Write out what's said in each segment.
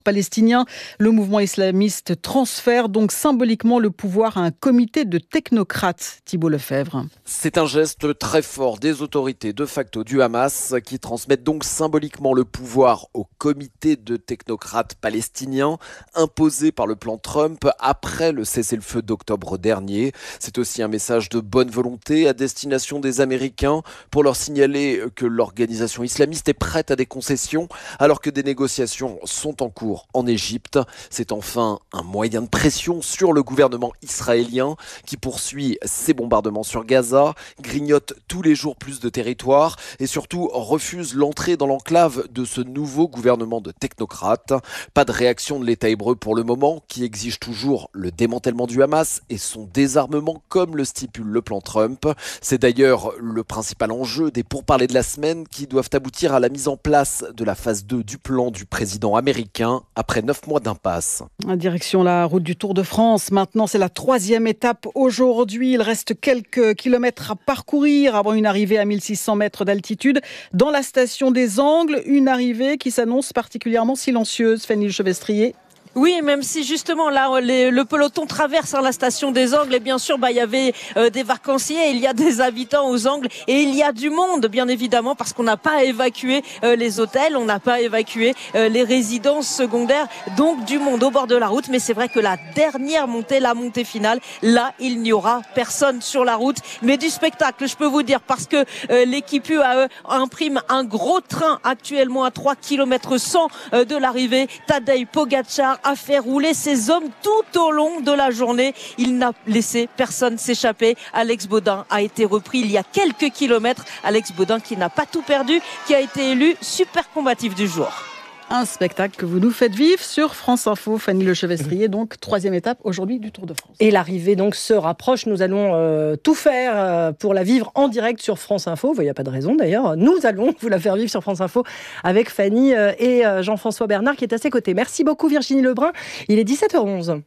palestinien. Le mouvement islamiste transfère donc symboliquement le pouvoir à un comité de technocrates. Thibault Lefebvre. C'est un geste très fort des autorités de facto du Hamas qui transmettent donc symboliquement le pouvoir au comité de technocrates palestiniens imposé par le plan Trump après le cessez-le-feu d'octobre dernier. C'est aussi un message de bonne volonté à destination des Américains pour leur signaler que l'organisation islamiste est prête à des concessions alors que des négociations sont en cours en Égypte. C'est enfin un moyen de pression sur le gouvernement israélien qui poursuit ses bombardements sur Gaza, grignote tous les jours plus de territoire et surtout refuse l'entrée dans l'enclave de ce nouveau gouvernement de technocrates. Pas de réaction de l'État hébreu pour le moment qui exige toujours le démantèlement du Hamas et son désarmement comme le stipule le plan Trump. C'est d'ailleurs le principal enjeu des pourparlers de la semaine qui doivent aboutir à la mise en place de la phase 2 du plan du président américain après 9 mois d'impasse. Direction la route du Tour de France. Maintenant, c'est la 3e étape aujourd'hui. Il reste quelques kilomètres à parcourir avant une arrivée à 1600 mètres d'altitude dans la station des Angles. Une arrivée qui s'annonce particulièrement silencieuse. Fanny Lechevestrier. Oui, même si justement là le peloton traverse la station des Angles et bien sûr il y avait des vacanciers, il y a des habitants aux Angles et il y a du monde bien évidemment parce qu'on n'a pas évacué les hôtels, on n'a pas évacué les résidences secondaires, donc du monde au bord de la route. Mais c'est vrai que la dernière montée, la montée finale, là il n'y aura personne sur la route, mais du spectacle je peux vous dire parce que l'équipe UAE imprime un gros train actuellement à 3 km 100 de l'arrivée. Tadej Pogačar a fait rouler ses hommes tout au long de la journée. Il n'a laissé personne s'échapper. Alex Baudin a été repris il y a quelques kilomètres. Alex Baudin qui n'a pas tout perdu, qui a été élu super combatif du jour. Un spectacle que vous nous faites vivre sur France Info. Fanny Lechevestrier, donc 3e étape aujourd'hui du Tour de France. Et l'arrivée donc se rapproche. Nous allons tout faire pour la vivre en direct sur France Info. Il n'y a pas de raison d'ailleurs. Nous allons vous la faire vivre sur France Info avec Fanny et Jean-François Bernard qui est à ses côtés. Merci beaucoup Virginie Lebrun. Il est 17h11.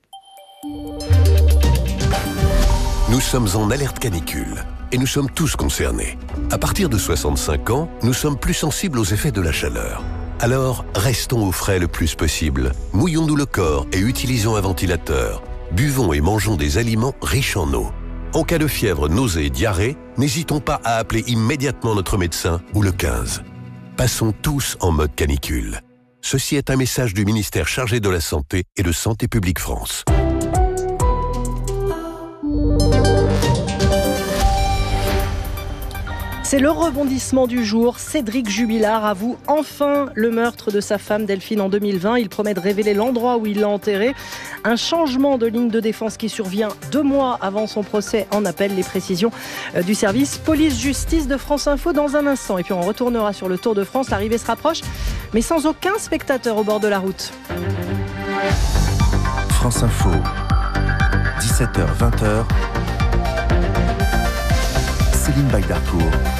Nous sommes en alerte canicule et nous sommes tous concernés. À partir de 65 ans, nous sommes plus sensibles aux effets de la chaleur. Alors, restons au frais le plus possible. Mouillons-nous le corps et utilisons un ventilateur. Buvons et mangeons des aliments riches en eau. En cas de fièvre, nausée et diarrhée, n'hésitons pas à appeler immédiatement notre médecin ou le 15. Passons tous en mode canicule. Ceci est un message du ministère chargé de la Santé et de Santé publique France. C'est le rebondissement du jour. Cédric Jubilard avoue enfin le meurtre de sa femme Delphine en 2020. Il promet de révéler l'endroit où il l'a enterrée. Un changement de ligne de défense qui survient 2 mois avant son procès en appel. Les précisions du service police-justice de France Info dans un instant. Et puis on retournera sur le Tour de France. L'arrivée se rapproche, mais sans aucun spectateur au bord de la route. France Info, 17h-20h. Céline Bagdarcourt.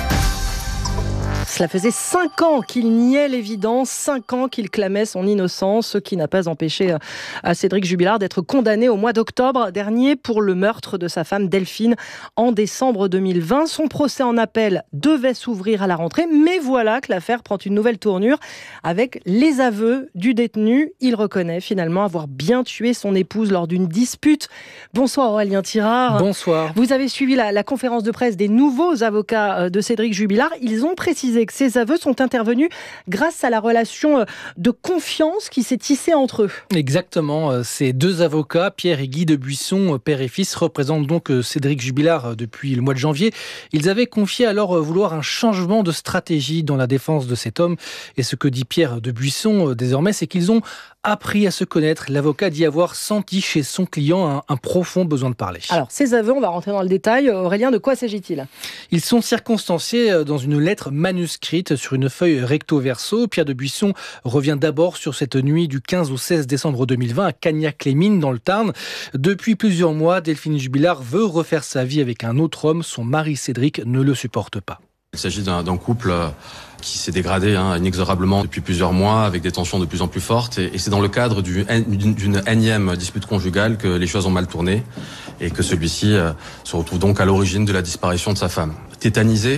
Cela faisait 5 ans qu'il niait l'évidence, 5 ans qu'il clamait son innocence, ce qui n'a pas empêché à Cédric Jubilard d'être condamné au mois d'octobre dernier pour le meurtre de sa femme Delphine en décembre 2020. Son procès en appel devait s'ouvrir à la rentrée, mais voilà que l'affaire prend une nouvelle tournure avec les aveux du détenu. Il reconnaît finalement avoir bien tué son épouse lors d'une dispute. Bonsoir Aurélien Tirard. Bonsoir. Vous avez suivi la conférence de presse des nouveaux avocats de Cédric Jubilard. Ils ont précisé que ces aveux sont intervenus grâce à la relation de confiance qui s'est tissée entre eux. Exactement. Ces 2 avocats, Pierre et Guy de Buisson, père et fils, représentent donc Cédric Jubilard depuis le mois de janvier. Ils avaient confié alors vouloir un changement de stratégie dans la défense de cet homme. Et ce que dit Pierre de Buisson désormais, c'est qu'ils ont appris à se connaître. L'avocat dit avoir senti chez son client un profond besoin de parler. Alors, ces aveux, on va rentrer dans le détail. Aurélien, de quoi s'agit-il ? Ils sont circonstanciés dans une lettre manuscrite sur une feuille recto-verso. Pierre de Buisson revient d'abord sur cette nuit du 15 au 16 décembre 2020 à Cagnac-les-Mines dans le Tarn. Depuis plusieurs mois, Delphine Jubilard veut refaire sa vie avec un autre homme. Son mari Cédric ne le supporte pas. Il s'agit d'un couple qui s'est dégradé inexorablement depuis plusieurs mois avec des tensions de plus en plus fortes et c'est dans le cadre d'une énième dispute conjugale que les choses ont mal tourné et que celui-ci se retrouve donc à l'origine de la disparition de sa femme. Tétanisé,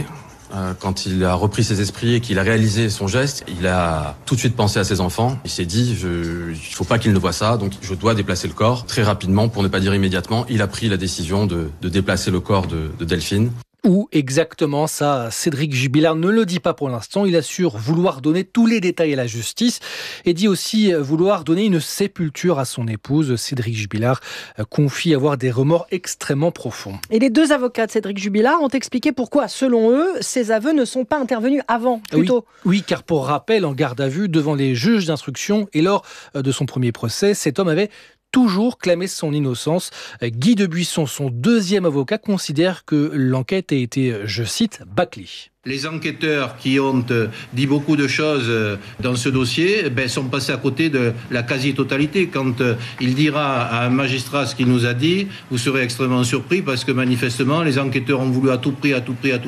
Quand il a repris ses esprits et qu'il a réalisé son geste, il a tout de suite pensé à ses enfants. Il s'est dit, il faut pas qu'ils ne voient ça, donc je dois déplacer le corps très rapidement, pour ne pas dire immédiatement. Il a pris la décision de déplacer le corps de Delphine. Où exactement ça, Cédric Jubilard ne le dit pas pour l'instant. Il assure vouloir donner tous les détails à la justice et dit aussi vouloir donner une sépulture à son épouse. Cédric Jubilard confie avoir des remords extrêmement profonds. Et les deux avocats de Cédric Jubilard ont expliqué pourquoi, selon eux, ces aveux ne sont pas intervenus avant, plutôt. Oui, car pour rappel, en garde à vue devant les juges d'instruction et lors de son premier procès, cet homme avait toujours clamé son innocence. Guy Debuisson, son deuxième avocat, considère que l'enquête a été, je cite, bâclée. Les enquêteurs qui ont dit beaucoup de choses dans ce dossier sont passés à côté de la quasi-totalité. Quand il dira à un magistrat ce qu'il nous a dit, vous serez extrêmement surpris parce que manifestement, les enquêteurs ont voulu à tout prix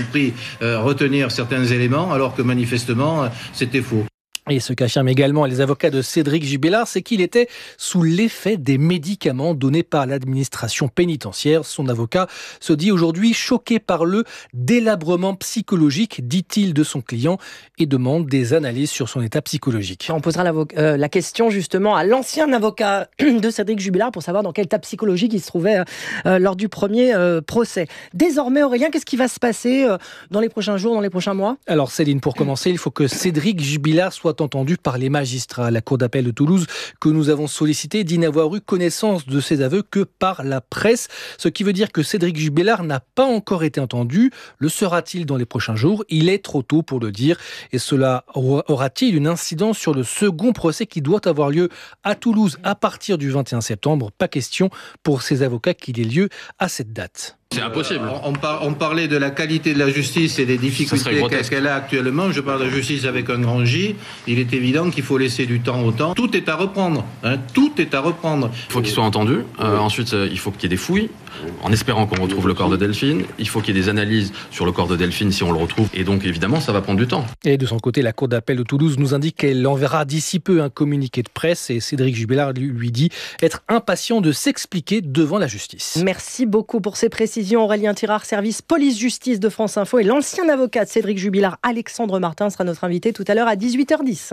retenir certains éléments alors que manifestement, c'était faux. Et ce qu'affirment également les avocats de Cédric Jubilard, c'est qu'il était sous l'effet des médicaments donnés par l'administration pénitentiaire. Son avocat se dit aujourd'hui choqué par le délabrement psychologique, dit-il, de son client et demande des analyses sur son état psychologique. On posera la question justement à l'ancien avocat de Cédric Jubilard pour savoir dans quel état psychologique il se trouvait lors du premier procès. Désormais, Aurélien, qu'est-ce qui va se passer dans les prochains jours, dans les prochains mois ? Alors Céline, pour commencer, il faut que Cédric Jubilard soit entendu par les magistrats. La Cour d'appel de Toulouse, que nous avons sollicité, dit n'avoir eu connaissance de ses aveux que par la presse, ce qui veut dire que Cédric Jubilard n'a pas encore été entendu. Le sera-t-il dans les prochains jours ? Il est trop tôt pour le dire. Et cela aura-t-il une incidence sur le second procès qui doit avoir lieu à Toulouse à partir du 21 septembre ? Pas question pour ses avocats qu'il ait lieu à cette date. C'est impossible. On parlait de la qualité de la justice et des difficultés qu'elle a actuellement. Je parle de justice avec un grand J. Il est évident qu'il faut laisser du temps au temps. Tout est à reprendre. Tout est à reprendre. Il faut qu'il soit entendu. Ensuite, il faut qu'il y ait des fouilles, en espérant qu'on retrouve le corps de Delphine. Il faut qu'il y ait des analyses sur le corps de Delphine si on le retrouve. Et donc, évidemment, ça va prendre du temps. Et de son côté, la Cour d'appel de Toulouse nous indique qu'elle enverra d'ici peu un communiqué de presse. Et Cédric Jubilard lui dit être impatient de s'expliquer devant la justice. Merci beaucoup pour ces précisions. Aurélien Tirard, service police-justice de France Info, et l'ancien avocat de Cédric Jubilard, Alexandre Martin, sera notre invité tout à l'heure à 18h10.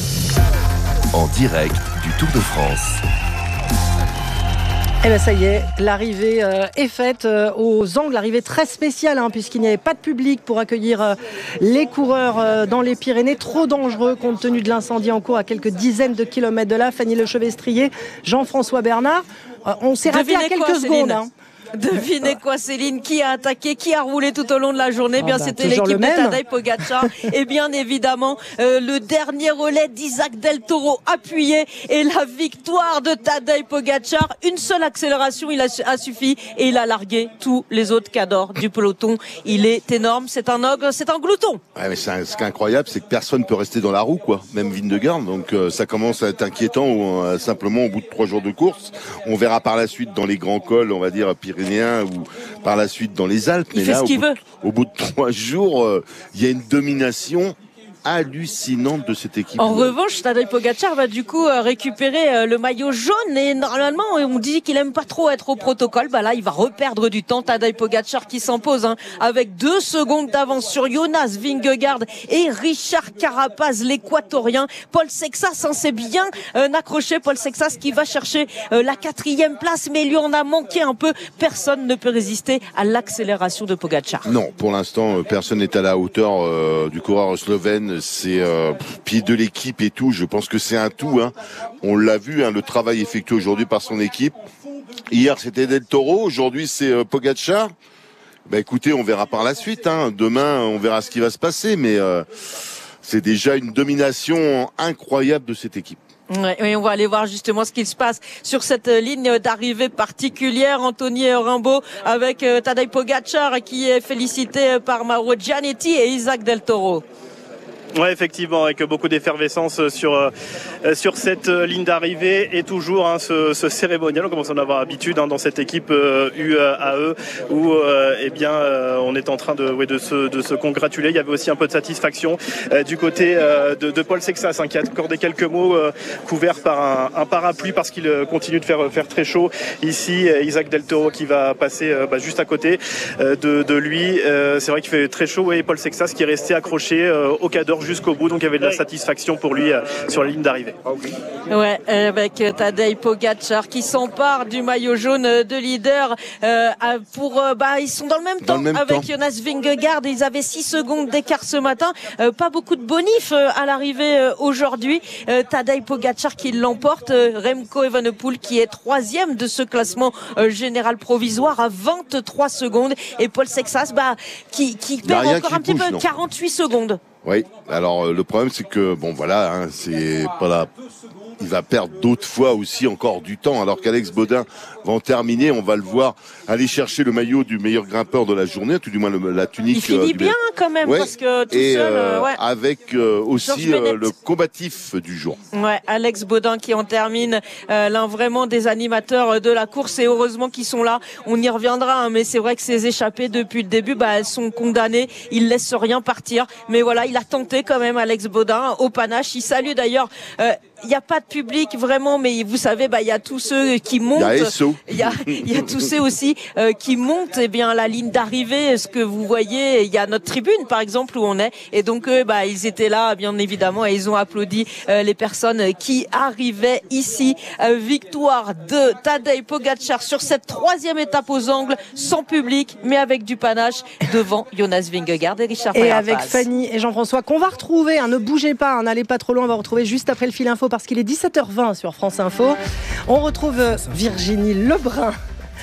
En direct du Tour de France. Eh bien ça y est, l'arrivée est faite aux Angles, l'arrivée très spéciale puisqu'il n'y avait pas de public pour accueillir les coureurs dans les Pyrénées, trop dangereux compte tenu de l'incendie en cours à quelques dizaines de kilomètres de là. Fanny Lechevestrier, Jean-François Bernard, on s'est raté à quelques secondes. Devinez quoi, Céline, qui a attaqué, qui a roulé tout au long de la journée? C'était l'équipe de Tadej Pogačar. Et bien évidemment, le dernier relais d'Isaac Del Toro appuyé et la victoire de Tadej Pogačar. Une seule accélération, il a suffi et il a largué tous les autres cadors du peloton. Il est énorme, c'est un ogre, c'est un glouton. Ouais, mais ce qui est incroyable, c'est que personne peut rester dans la roue, quoi. Même Vingegaard. Donc ça commence à être inquiétant simplement au bout de 3 jours de course. On verra par la suite dans les grands cols, on va dire pyrénéens, ou par la suite dans les Alpes. Il fait ce qu'il veut. Au bout de 3 jours, il y a une domination hallucinante de cette équipe. En revanche, Tadej Pogačar va du coup récupérer le maillot jaune et normalement on dit qu'il aime pas trop être au protocole. Là, il va reperdre du temps. Tadej Pogačar qui s'impose avec 2 secondes d'avance sur Jonas Vingegaard et Richard Carapaz, l'équatorien. Paul Sexas s'est bien accroché. Paul Sexas qui va chercher la 4e place, mais lui en a manqué un peu. Personne ne peut résister à l'accélération de Pogačar. Non, pour l'instant, personne n'est à la hauteur du coureur slovène. C'est pied de l'équipe et tout. Je pense que c'est un tout. On l'a vu, le travail effectué aujourd'hui par son équipe. Hier, c'était Del Toro. Aujourd'hui, c'est Pogačar. Écoutez, on verra par la suite. Demain, on verra ce qui va se passer. Mais c'est déjà une domination incroyable de cette équipe. Oui, on va aller voir justement ce qu'il se passe sur cette ligne d'arrivée particulière. Anthony Rimbaud avec Tadej Pogačar qui est félicité par Mauro Gianetti et Isaac Del Toro. Ouais, effectivement, avec beaucoup d'effervescence sur cette ligne d'arrivée et toujours ce cérémonial. On commence à en avoir habitude dans cette équipe UAE où on est en train de se congratuler. Il y avait aussi un peu de satisfaction du côté de Paul Sexas qui a accordé quelques mots couverts par un parapluie parce qu'il continue de faire très chaud. Ici, Isaac Del Toro qui va passer juste à côté de lui. C'est vrai qu'il fait très chaud et Paul Sexas qui est resté accroché au cadre jusqu'au bout, donc il y avait de la satisfaction pour lui sur la ligne d'arrivée. Ouais, avec Tadej Pogačar qui s'empare du maillot jaune de leader ils sont dans le même temps avec Jonas Vingegaard. Ils avaient 6 secondes d'écart ce matin, pas beaucoup de bonif à l'arrivée aujourd'hui. Tadej Pogačar qui l'emporte, Remco Evenepoel qui est 3e de ce classement général provisoire à 23 secondes et Paul Sexas qui perd encore un petit peu, 48 secondes. Oui, alors le problème c'est que c'est pas là. Il va perdre d'autres fois aussi encore du temps, alors qu'Alex Baudin va en terminer. On va le voir aller chercher le maillot du meilleur grimpeur de la journée, tout du moins la tunique. Il finit bien quand même, parce que tout seul. Avec aussi le combatif du jour. Ouais, Alex Baudin qui en termine, l'un vraiment des animateurs de la course, et heureusement qu'ils sont là. On y reviendra, mais c'est vrai que ces échappées depuis le début, elles sont condamnées. Ils laissent rien partir, mais voilà, il a tenté quand même, Alex Baudin, au panache. Il salue d'ailleurs. Il n'y a pas de public vraiment, mais vous savez, il y a tous ceux qui montent. Il y a tous ceux aussi qui montent la ligne d'arrivée. Ce que vous voyez, il y a notre tribune par exemple où on est, et donc ils étaient là bien évidemment et ils ont applaudi les personnes qui arrivaient ici. Victoire de Tadej Pogačar sur cette 3e étape aux angles, sans public mais avec du panache devant Jonas Vingegaard et Richard Feyerabend. Et avec Fanny et Jean-François qu'on va retrouver. Ne bougez pas, n'allez pas trop loin. On va retrouver juste après le fil info parce qu'il est 17h20 sur France Info. On retrouve Virginie Lebrun.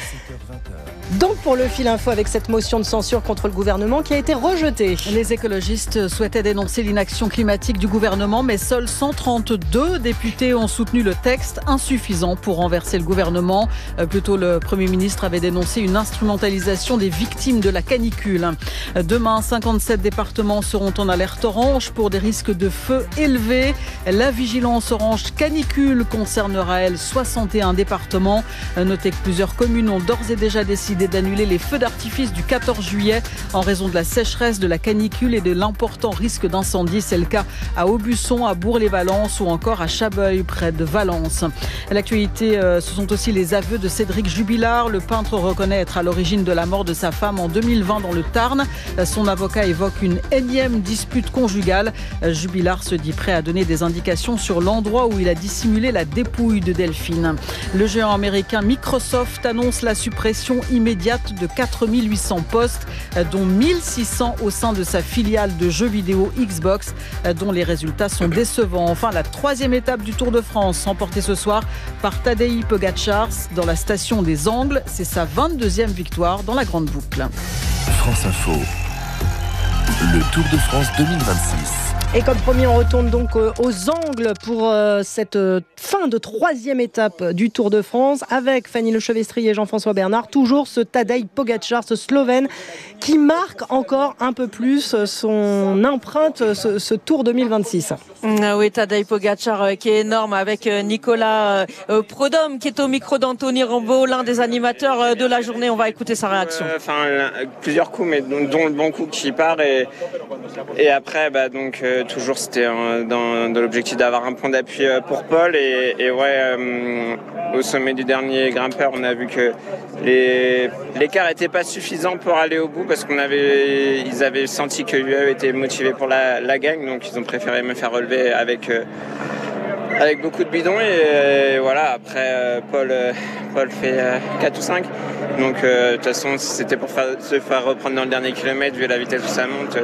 Donc pour le fil info avec cette motion de censure contre le gouvernement qui a été rejetée. Les écologistes souhaitaient dénoncer l'inaction climatique du gouvernement, mais seuls 132 députés ont soutenu le texte, insuffisant pour renverser le gouvernement. Plutôt, le Premier ministre avait dénoncé une instrumentalisation des victimes de la canicule. Demain, 57 départements seront en alerte orange pour des risques de feu élevés. La vigilance orange canicule concernera, elle, 61 départements. Notez que plusieurs communes ont d'ores et déjà décidé d'annuler les feux d'artifice du 14 juillet en raison de la sécheresse, de la canicule et de l'important risque d'incendie. C'est le cas à Aubusson, à Bourg-les-Valences ou encore à Chabeuil, près de Valence. L'actualité, ce sont aussi les aveux de Cédric Jubilard. Le peintre reconnaît être à l'origine de la mort de sa femme en 2020 dans le Tarn. Son avocat évoque une énième dispute conjugale. Jubilard se dit prêt à donner des indications sur l'endroit où il a dissimulé la dépouille de Delphine. Le géant américain Microsoft annonce la suppression immédiate de 4800 postes, dont 1600 au sein de sa filiale de jeux vidéo Xbox, dont les résultats sont décevants. Enfin, la 3e étape du Tour de France, remportée ce soir par Tadej Pogačar dans la station des Angles. C'est sa 22e victoire dans la grande boucle. France Info, le Tour de France 2026. Et comme promis, on retourne donc aux Angles pour cette fin de 3e étape du Tour de France avec Fanny Lechevestrier et Jean-François Bernard. Toujours ce Tadej Pogačar, ce Slovène, qui marque encore un peu plus son empreinte, ce Tour 2026. Oui, Tadej Pogačar qui est énorme avec Nicolas Prodhomme qui est au micro d'Anthony Rambaud, l'un des animateurs de la journée. On va écouter sa réaction. Plusieurs coups, mais dont le bon coup qui part et après toujours c'était dans l'objectif d'avoir un point d'appui pour Paul et au sommet du dernier grimpeur on a vu que l'écart n'était pas suffisant pour aller au bout parce ils avaient senti que l'UAE était motivé pour la gagne, donc ils ont préféré me faire relever avec beaucoup de bidons et voilà. Après Paul fait 4 ou 5, donc de toute façon c'était pour se faire reprendre dans le dernier kilomètre vu la vitesse où ça monte.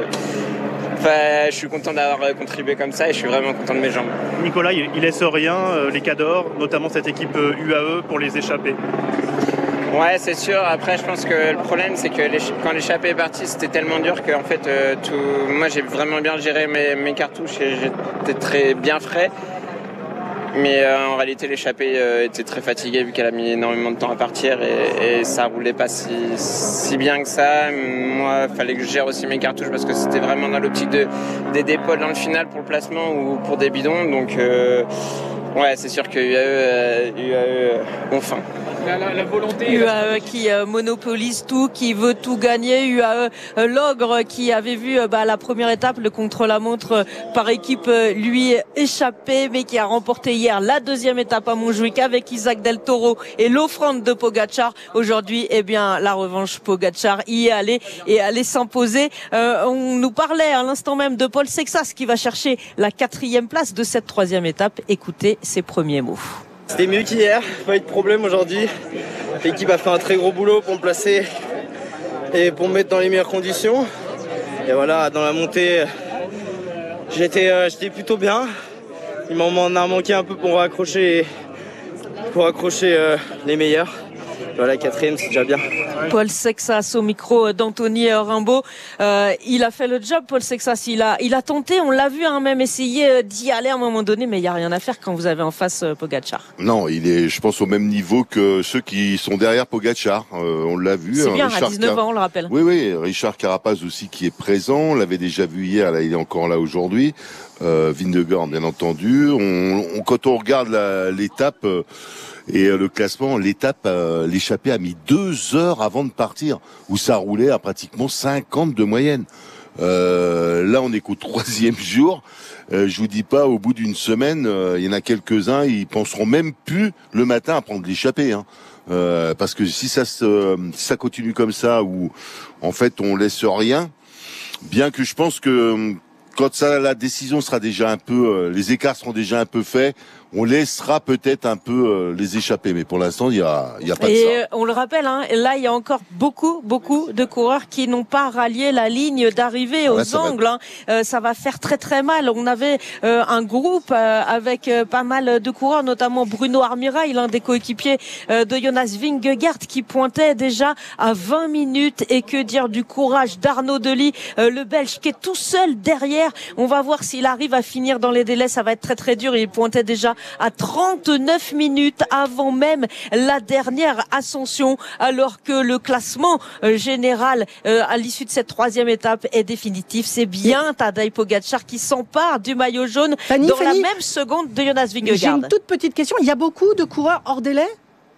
Je suis content d'avoir contribué comme ça et je suis vraiment content de mes jambes. Nicolas, il laisse rien, les cadors, notamment cette équipe UAE, pour les échapper. Ouais, c'est sûr. Après, je pense que le problème, c'est que quand l'échappée est partie, c'était tellement dur que en fait, moi, j'ai vraiment bien géré mes cartouches et j'étais très bien frais. Mais en réalité, l'échappée était très fatiguée vu qu'elle a mis énormément de temps à partir et ça roulait pas si bien que ça. Moi, il fallait que je gère aussi mes cartouches parce que c'était vraiment dans l'optique d'aider Paul dans le final pour le placement ou pour des bidons. Donc, ouais, c'est sûr que UAE ont faim. La volonté UAE qui monopolise tout, qui veut tout gagner. UAE l'ogre qui avait vu la première étape, le contre-la-montre par équipe lui échappé, mais qui a remporté hier la deuxième étape à Montjuïc avec Isaac Del Toro et l'offrande de Pogačar. Aujourd'hui, la revanche, Pogačar y est allé et allait s'imposer. On nous parlait à l'instant même de Paul Sexas qui va chercher la 4e place de cette 3e étape. Écoutez ses premiers mots. C'était mieux qu'hier, pas eu de problème aujourd'hui. L'équipe a fait un très gros boulot pour me placer et pour me mettre dans les meilleures conditions. Et voilà, dans la montée, j'étais plutôt bien. Il m'en a manqué un peu pour accrocher les meilleurs. Voilà, 4e, c'est déjà bien. Paul Sexas au micro d'Anthony Rimbaud. Il a fait le job, Paul Sexas. Il a tenté, on l'a vu, même essayer d'y aller à un moment donné, mais il n'y a rien à faire quand vous avez en face Pogačar. Non, il est, je pense, au même niveau que ceux qui sont derrière Pogačar. On l'a vu. C'est bien, Richard à 19 ans, on le rappelle. Oui, Richard Carapaz aussi qui est présent. On l'avait déjà vu hier, là, il est encore là aujourd'hui. Vingegaard, bien entendu. Quand on regarde l'étape et le classement, l'échappée a mis 2 heures avant de partir, où ça roulait à pratiquement 50 de moyenne. Là, on est qu'au 3e jour. Je vous dis pas, au bout d'une semaine, il y en a quelques-uns, ils penseront même plus le matin à prendre l'échappée. Parce que si ça continue comme ça, où en fait on laisse rien, bien que je pense que quand la décision sera déjà un peu, les écarts seront déjà un peu faits, on laissera peut-être un peu les échapper. Mais pour l'instant, il y a pas de ça. Et on le rappelle, là, il y a encore beaucoup de coureurs qui n'ont pas rallié la ligne d'arrivée aux angles. Ça va faire très très mal. On avait un groupe avec pas mal de coureurs, notamment Bruno Armirail, l'un des coéquipiers de Jonas Vingegaard, qui pointait déjà à 20 minutes. Et que dire du courage d'Arnaud Delis, le Belge, qui est tout seul derrière. On va voir s'il arrive à finir dans les délais. Ça va être très très dur. Il pointait déjà à 39 minutes avant même la dernière ascension, alors que le classement général à l'issue de cette 3e étape est définitif. C'est bien Tadej Pogačar qui s'empare du maillot jaune la même seconde de Jonas Vingegaard. J'ai une toute petite question. Il y a beaucoup de coureurs hors délai ?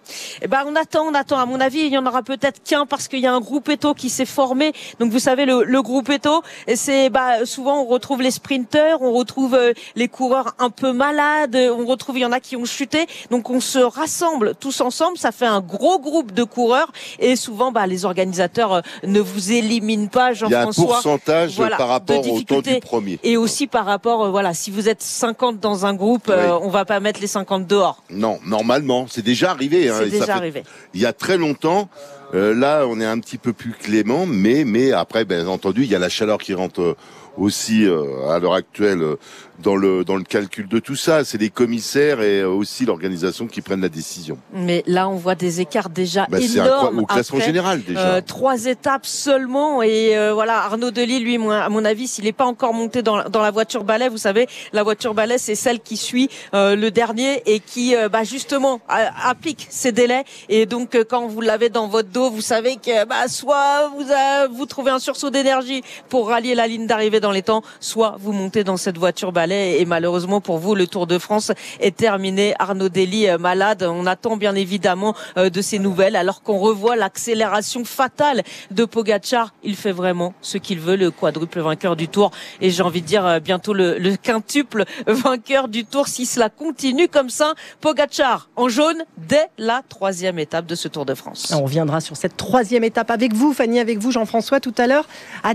On attend. À mon avis, il y en aura peut-être qu'un parce qu'il y a un Gruppetto qui s'est formé. Donc vous savez, le Gruppetto, c'est souvent on retrouve les sprinteurs, on retrouve les coureurs un peu malades, il y en a qui ont chuté. Donc on se rassemble tous ensemble, ça fait un gros groupe de coureurs et souvent les organisateurs ne vous éliminent pas, Jean-François. Il y a un pourcentage par rapport au temps du premier. Et aussi par rapport, si vous êtes 50 dans un groupe, on va pas mettre les 50 dehors. Non, normalement, c'est déjà arrivé. C'est déjà arrivé. Il y a très longtemps. Là, on est un petit peu plus clément, mais après, bien entendu, il y a la chaleur qui rentre aussi à l'heure actuelle dans le calcul de tout ça. C'est les commissaires et aussi l'organisation qui prennent la décision. Mais là, on voit des écarts déjà énormes. Au classement général déjà. 3 étapes seulement et Arnaud Delis, lui, à mon avis, s'il n'est pas encore monté dans la voiture balai, vous savez, la voiture balai, c'est celle qui suit le dernier et qui justement applique ces délais. Et donc, quand vous l'avez dans votre dos, vous savez que soit vous trouvez un sursaut d'énergie pour rallier la ligne d'arrivée dans les temps, soit vous montez dans cette voiture balai. Et malheureusement pour vous, le Tour de France est terminé. Arnaud Delis malade. On attend bien évidemment de ces nouvelles, alors qu'on revoit l'accélération fatale de Pogačar. Il fait vraiment ce qu'il veut, le quadruple vainqueur du Tour. Et j'ai envie de dire bientôt le quintuple vainqueur du Tour si cela continue comme ça. Pogačar en jaune dès la 3e étape de ce Tour de France. On reviendra sur cette 3e étape avec vous, Fanny, avec vous, Jean-François, tout à l'heure à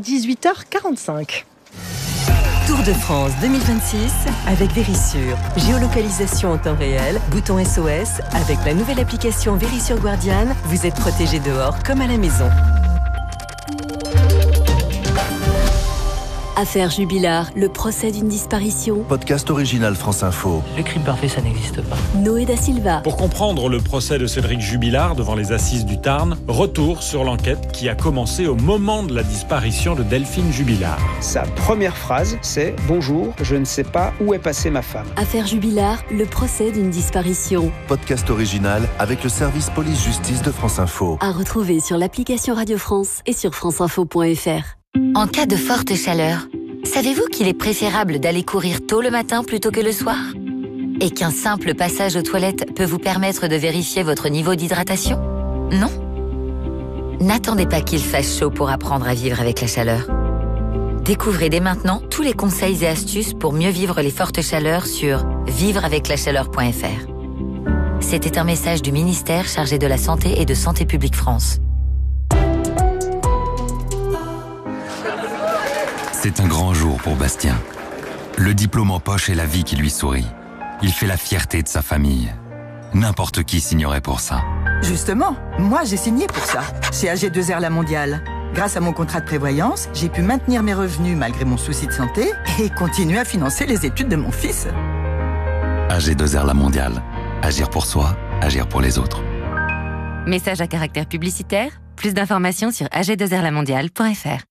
18h45. Tour de France 2026 avec Verisure. Géolocalisation en temps réel, bouton SOS. Avec la nouvelle application Verisure Guardian, vous êtes protégé dehors comme à la maison. Affaire Jubilard, le procès d'une disparition. Podcast original France Info. Le crime parfait, ça n'existe pas. Noé da Silva. Pour comprendre le procès de Cédric Jubilard devant les assises du Tarn, retour sur l'enquête qui a commencé au moment de la disparition de Delphine Jubilard. Sa première phrase, c'est « Bonjour, je ne sais pas où est passée ma femme ». Affaire Jubilard, le procès d'une disparition. Podcast original avec le service police-justice de France Info. À retrouver sur l'application Radio France et sur franceinfo.fr. En cas de forte chaleur, savez-vous qu'il est préférable d'aller courir tôt le matin plutôt que le soir ? Et qu'un simple passage aux toilettes peut vous permettre de vérifier votre niveau d'hydratation ? Non ? N'attendez pas qu'il fasse chaud pour apprendre à vivre avec la chaleur. Découvrez dès maintenant tous les conseils et astuces pour mieux vivre les fortes chaleurs sur vivreaveclachaleur.fr. C'était un message du ministère chargé de la Santé et de Santé publique France. C'est un grand jour pour Bastien. Le diplôme en poche et la vie qui lui sourit. Il fait la fierté de sa famille. N'importe qui signerait pour ça. Justement, moi j'ai signé pour ça, chez AG2R La Mondiale. Grâce à mon contrat de prévoyance, j'ai pu maintenir mes revenus malgré mon souci de santé et continuer à financer les études de mon fils. AG2R La Mondiale. Agir pour soi, agir pour les autres. Message à caractère publicitaire. Plus d'informations sur ag2rlamondiale.fr.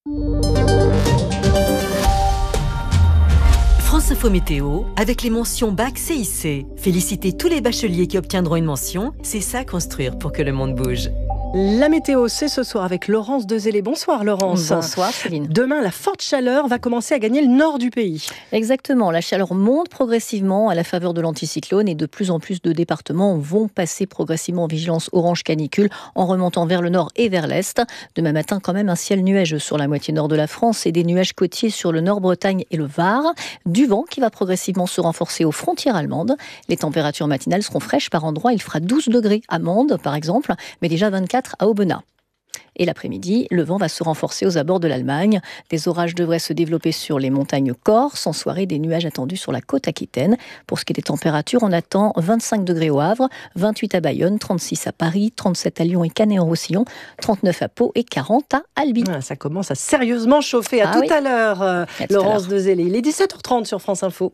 France Info Météo, avec les mentions Bac CIC. Félicitez tous les bacheliers qui obtiendront une mention. C'est ça construire pour que le monde bouge. La météo, c'est ce soir avec Laurence Dezélé. Bonsoir Laurence. Bonsoir Céline. Demain, la forte chaleur va commencer à gagner le nord du pays. Exactement, la chaleur monte progressivement à la faveur de l'anticyclone et de plus en plus de départements vont passer progressivement en vigilance orange canicule en remontant vers le nord et vers l'est. Demain matin, quand même, un ciel nuageux sur la moitié nord de la France et des nuages côtiers sur le Nord-Bretagne et le Var. Du vent qui va progressivement se renforcer aux frontières allemandes. Les températures matinales seront fraîches par endroits. Il fera 12 degrés à Mende, par exemple, mais déjà 24 à Aubenas. Et l'après-midi, le vent va se renforcer aux abords de l'Allemagne. Des orages devraient se développer sur les montagnes corses. En soirée, des nuages attendus sur la côte aquitaine. Pour ce qui est des températures, on attend 25 degrés au Havre, 28 à Bayonne, 36 à Paris, 37 à Lyon et Canet-en-Roussillon, 39 à Pau et 40 à Albi. Ça commence à sérieusement chauffer. À tout à l'heure, Laurence Dezélé. Il est 17h30 sur France Info.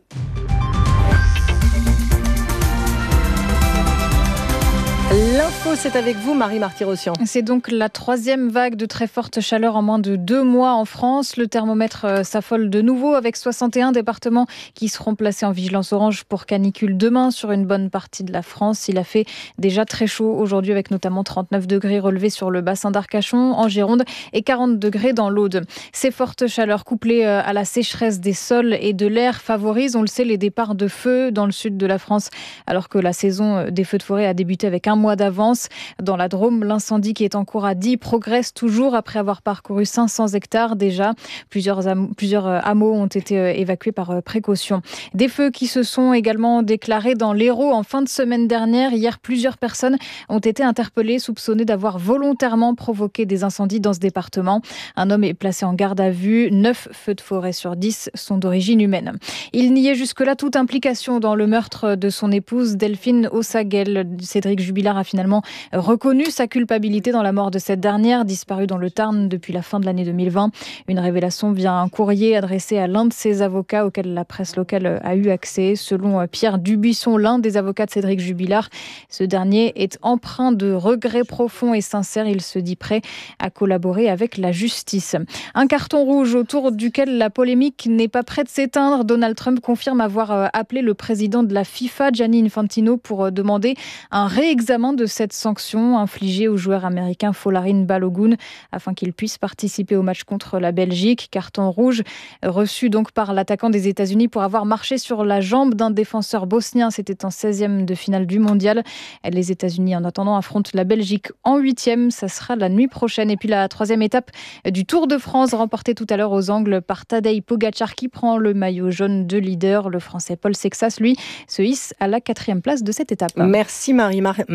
L'info, c'est avec vous, Marie Marty-Rossian. C'est donc la troisième vague de très forte chaleur en moins de 2 mois en France. Le thermomètre s'affole de nouveau avec 61 départements qui seront placés en vigilance orange pour canicule demain sur une bonne partie de la France. Il a fait déjà très chaud aujourd'hui avec notamment 39 degrés relevés sur le bassin d'Arcachon, en Gironde et 40 degrés dans l'Aude. Ces fortes chaleurs couplées à la sécheresse des sols et de l'air favorisent, on le sait, les départs de feux dans le sud de la France alors que la saison des feux de forêt a débuté avec un mois d'avance. Dans la Drôme, l'incendie qui est en cours à Die progresse toujours après avoir parcouru 500 hectares déjà. Plusieurs hameaux ont été évacués par précaution. Des feux qui se sont également déclarés dans l'Hérault en fin de semaine dernière. Hier, plusieurs personnes ont été interpellées, soupçonnées d'avoir volontairement provoqué des incendies dans ce département. Un homme est placé en garde à vue. 9 feux de forêt sur 10 sont d'origine humaine. Il niait jusque-là toute implication dans le meurtre de son épouse Delphine Ossaguel. Cédric Jubilard a finalement reconnu sa culpabilité dans la mort de cette dernière, disparue dans le Tarn depuis la fin de l'année 2020. Une révélation via un courrier adressé à l'un de ses avocats auquel la presse locale a eu accès. Selon Pierre Dubuisson, l'un des avocats de Cédric Jubilard, ce dernier est empreint de regrets profonds et sincères. Il se dit prêt à collaborer avec la justice. Un carton rouge autour duquel la polémique n'est pas près de s'éteindre. Donald Trump confirme avoir appelé le président de la FIFA, Gianni Infantino, pour demander un réexamen de cette sanction infligée au joueur américain Folarin Balogun afin qu'il puisse participer au match contre la Belgique. Carton rouge reçu donc par l'attaquant des États-Unis pour avoir marché sur la jambe d'un défenseur bosnien. C'était en 16e de finale du mondial. Les États-Unis, en attendant, affrontent la Belgique en 8e. Ça sera la nuit prochaine. Et puis la troisième étape du Tour de France, remportée tout à l'heure aux Angles par Tadej Pogacar qui prend le maillot jaune de leader. Le Français Paul Sexas, lui, se hisse à la 4e place de cette étape. Merci Marie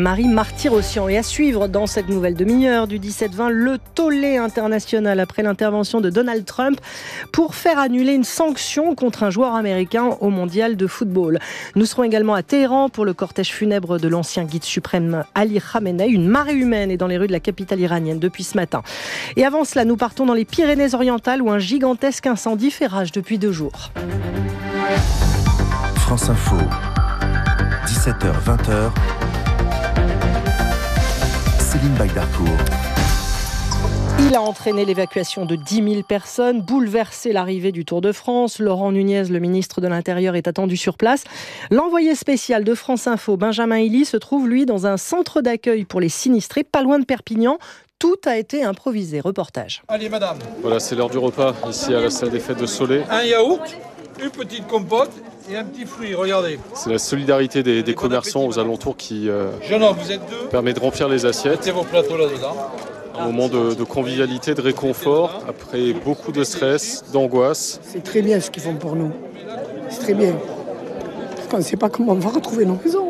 Martyrs Ossian. Et à suivre dans cette nouvelle demi-heure du 17-20, le tollé international après l'intervention de Donald Trump pour faire annuler une sanction contre un joueur américain au mondial de football. Nous serons également à Téhéran pour le cortège funèbre de l'ancien guide suprême Ali Khamenei. Une marée humaine est dans les rues de la capitale iranienne depuis ce matin. Et avant cela, nous partons dans les Pyrénées-Orientales où un gigantesque incendie fait rage depuis 2 jours. France Info, 17h-20h, Céline Bagdarcourt. Il a entraîné l'évacuation de 10 000 personnes, bouleversé l'arrivée du Tour de France. Laurent Nunez, le ministre de l'Intérieur, est attendu sur place. L'envoyé spécial de France Info, Benjamin Hilly, se trouve, lui, dans un centre d'accueil pour les sinistrés, pas loin de Perpignan. Tout a été improvisé. Reportage. Allez, madame. Voilà, c'est l'heure du repas, ici à la salle des fêtes de Soleil. Un yaourt, une petite compote et un petit fruit, regardez. C'est la solidarité des commerçants aux alentours qui Jeune homme, vous êtes 2. permet de remplir les assiettes. Mettez vos plateaux là-dedans. Un moment de convivialité, de réconfort, après beaucoup de stress, d'angoisse. C'est très bien ce qu'ils font pour nous. C'est très bien. Parce qu'on ne sait pas comment on va retrouver nos maisons.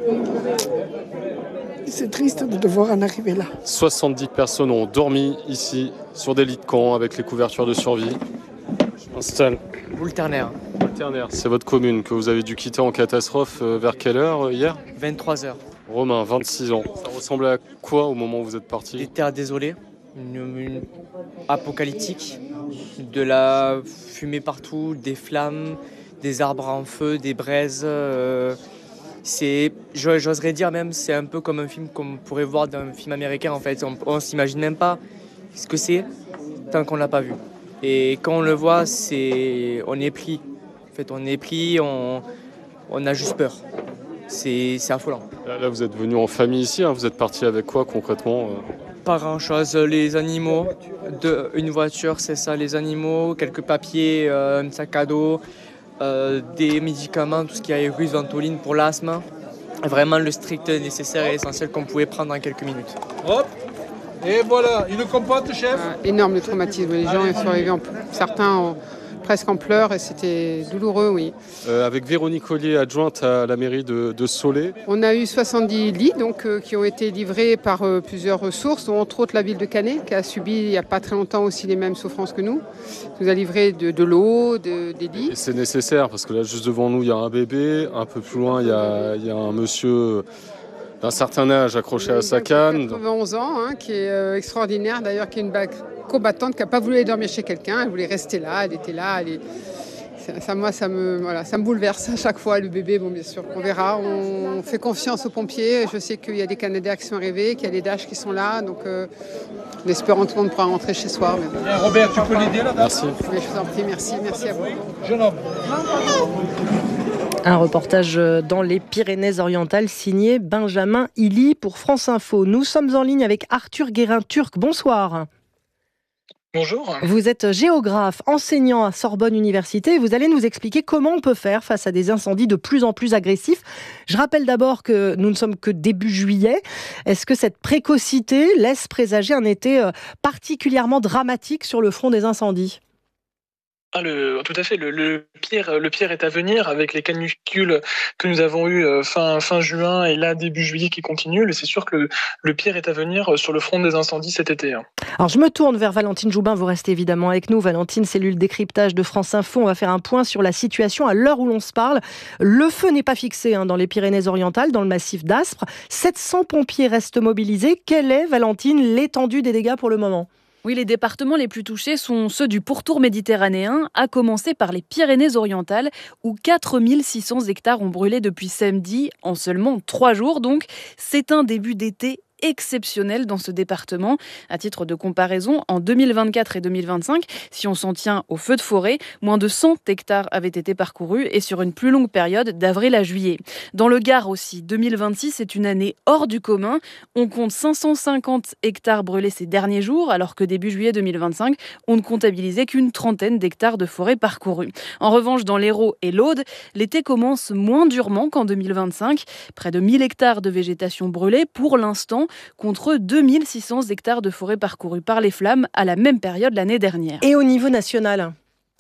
C'est triste de devoir en arriver là. 70 personnes ont dormi ici, sur des lits de camp, avec les couvertures de survie. Je m'installe. Boule-Ternaire. Boule-Ternaire, c'est votre commune que vous avez dû quitter en catastrophe vers quelle heure hier ? 23h. Romain, 26 ans. Ça ressemblait à quoi au moment où vous êtes parti ? Des terres désolées, une apocalyptique, de la fumée partout, des flammes, des arbres en feu, des braises. J'oserais dire même, c'est un peu comme un film qu'on pourrait voir dans un film américain en fait. On s'imagine même pas ce que c'est tant qu'on l'a pas vu. Et quand on le voit, on est pris. En fait, on est pris, on a juste peur. C'est affolant. Là, vous êtes venu en famille ici, hein, vous êtes parti avec quoi concrètement ? Pas grand-chose, les animaux, une voiture, c'est ça, les animaux, quelques papiers, un sac à dos, des médicaments, tout ce qui est Russe, Ventoline pour l'asthme. Vraiment le strict nécessaire et essentiel qu'on pouvait prendre en quelques minutes. Hop. Et voilà, une compote, chef. Énorme le traumatisme, les gens ils sont arrivés, certains presque en pleurs et c'était douloureux, oui. Avec Véronique Ollier, adjointe à la mairie de Soleil. On a eu 70 lits qui ont été livrés par plusieurs ressources, dont entre autres la ville de Canet, qui a subi il n'y a pas très longtemps aussi les mêmes souffrances que nous. Qui nous a livré de l'eau, des lits. Et c'est nécessaire parce que là, juste devant nous, il y a un bébé. Un peu plus loin, il y a un monsieur d'un certain âge accroché à sa canne. 91 ans, qui est extraordinaire d'ailleurs, qui est une combattante qui n'a pas voulu aller dormir chez quelqu'un, elle voulait rester là, elle était là. Ça me bouleverse à chaque fois, le bébé, bon bien sûr, on verra. On fait confiance aux pompiers, je sais qu'il y a des Canadiens qui sont arrivés, qu'il y a des Dash qui sont là, donc en espérant tout le monde pourra rentrer chez soi. Mais... Bien, Robert, tu peux l'aider là-bas ? Merci. Mais je vous en prie, merci à vous. Jeune homme. Un reportage dans les Pyrénées-Orientales signé Benjamin Hilly pour France Info. Nous sommes en ligne avec Arthur Guérin-Turc. Bonsoir. Bonjour. Vous êtes géographe, enseignant à Sorbonne Université. Vous allez nous expliquer comment on peut faire face à des incendies de plus en plus agressifs. Je rappelle d'abord que nous ne sommes que début juillet. Est-ce que cette précocité laisse présager un été particulièrement dramatique sur le front des incendies ? Tout à fait. Le pire est à venir avec les canicules que nous avons eues fin juin et là début juillet qui continuent. Et c'est sûr que le pire est à venir sur le front des incendies cet été. Alors je me tourne vers Valentine Joubin. Vous restez évidemment avec nous. Valentine, cellule décryptage de France Info. On va faire un point sur la situation à l'heure où l'on se parle. Le feu n'est pas fixé dans les Pyrénées-Orientales, dans le massif d'Aspres. 700 pompiers restent mobilisés. Quelle est, Valentine, l'étendue des dégâts pour le moment ? Oui, les départements les plus touchés sont ceux du pourtour méditerranéen, à commencer par les Pyrénées-Orientales, où 4600 hectares ont brûlé depuis samedi, en seulement 3 jours. Donc, c'est un début d'été exceptionnel dans ce département. À titre de comparaison, en 2024 et 2025, si on s'en tient aux feux de forêt, moins de 100 hectares avaient été parcourus et sur une plus longue période d'avril à juillet. Dans le Gard aussi, 2026 est une année hors du commun. On compte 550 hectares brûlés ces derniers jours, alors que début juillet 2025, on ne comptabilisait qu'une trentaine d'hectares de forêt parcourus. En revanche, dans l'Hérault et l'Aude, l'été commence moins durement qu'en 2025. Près de 1000 hectares de végétation brûlée pour l'instant, contre 2600 hectares de forêt parcourus par les flammes à la même période l'année dernière. Et au niveau national ?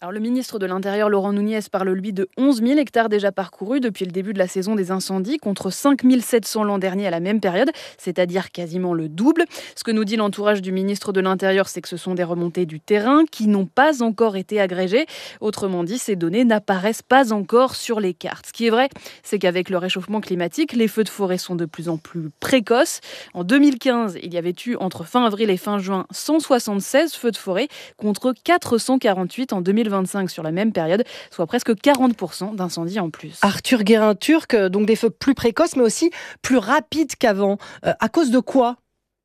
Alors, le ministre de l'Intérieur, Laurent Nunez, parle lui de 11 000 hectares déjà parcourus depuis le début de la saison des incendies, contre 5 700 l'an dernier à la même période, c'est-à-dire quasiment le double. Ce que nous dit l'entourage du ministre de l'Intérieur, c'est que ce sont des remontées du terrain qui n'ont pas encore été agrégées. Autrement dit, ces données n'apparaissent pas encore sur les cartes. Ce qui est vrai, c'est qu'avec le réchauffement climatique, les feux de forêt sont de plus en plus précoces. En 2015, il y avait eu entre fin avril et fin juin 176 feux de forêt contre 448 en 2025 sur la même période, soit presque 40% d'incendies en plus. Arthur Guérin-Turc, donc des feux plus précoces mais aussi plus rapides qu'avant. À cause de quoi ?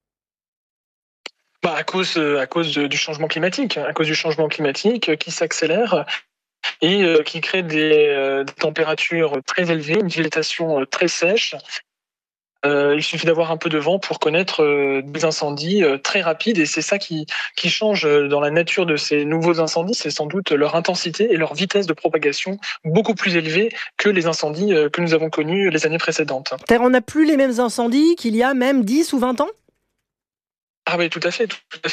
À cause du changement climatique. À cause du changement climatique qui s'accélère et qui crée des températures très élevées, une végétation très sèche. Il suffit d'avoir un peu de vent pour connaître des incendies très rapides, et c'est ça qui change dans la nature de ces nouveaux incendies, c'est sans doute leur intensité et leur vitesse de propagation beaucoup plus élevée que les incendies que nous avons connus les années précédentes. On n'a plus les mêmes incendies qu'il y a même 10 ou 20 ans ? Ah oui, tout à fait.